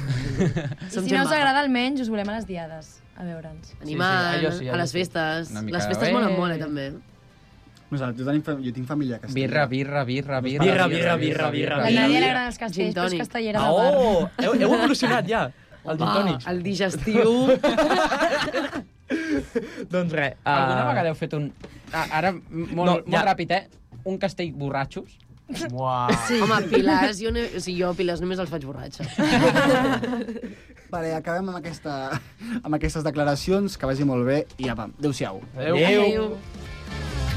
Speaker 5: I
Speaker 3: Som
Speaker 5: si
Speaker 3: gent
Speaker 5: no us
Speaker 3: maja.
Speaker 5: agrada almenys, us volem a les diades, a veure'ns.
Speaker 3: Animant,
Speaker 6: Sí, sí, allò sí,
Speaker 3: a
Speaker 6: allò
Speaker 3: les
Speaker 6: sí.
Speaker 3: festes.
Speaker 1: Una mica
Speaker 3: Les
Speaker 1: de
Speaker 3: festes
Speaker 1: bé.
Speaker 3: molen molt, eh, també.
Speaker 4: Nosaltres, jo, tenim, fa- jo tinc família a Castella.
Speaker 1: Birra, birra, birra, birra.
Speaker 2: Birra, birra, birra, birra.
Speaker 5: A la Nàdia li agraden els castells,
Speaker 3: Gin
Speaker 5: però és
Speaker 3: tònic.
Speaker 5: castellera
Speaker 2: Ah,
Speaker 5: de bar.
Speaker 2: oh! Heu, heu evolucionat ja, el gin
Speaker 3: Home,
Speaker 2: tònic.
Speaker 3: el digestiu...
Speaker 2: Doncs res. Uh...
Speaker 1: Alguna vegada heu fet un... Ah, ara, m- molt,
Speaker 2: No,
Speaker 1: no,
Speaker 2: ja.
Speaker 1: molt ràpid, eh? Un castell borratxos?
Speaker 6: Uau.
Speaker 3: Sí. Home, pilars, jo, no, o sigui, jo pilars només els faig borratxa.
Speaker 4: Vale, acabem amb, aquesta, amb aquestes declaracions, que vagi molt bé i apa, adéu-siau.
Speaker 6: Adéu.
Speaker 2: Adéu.
Speaker 3: Adéu.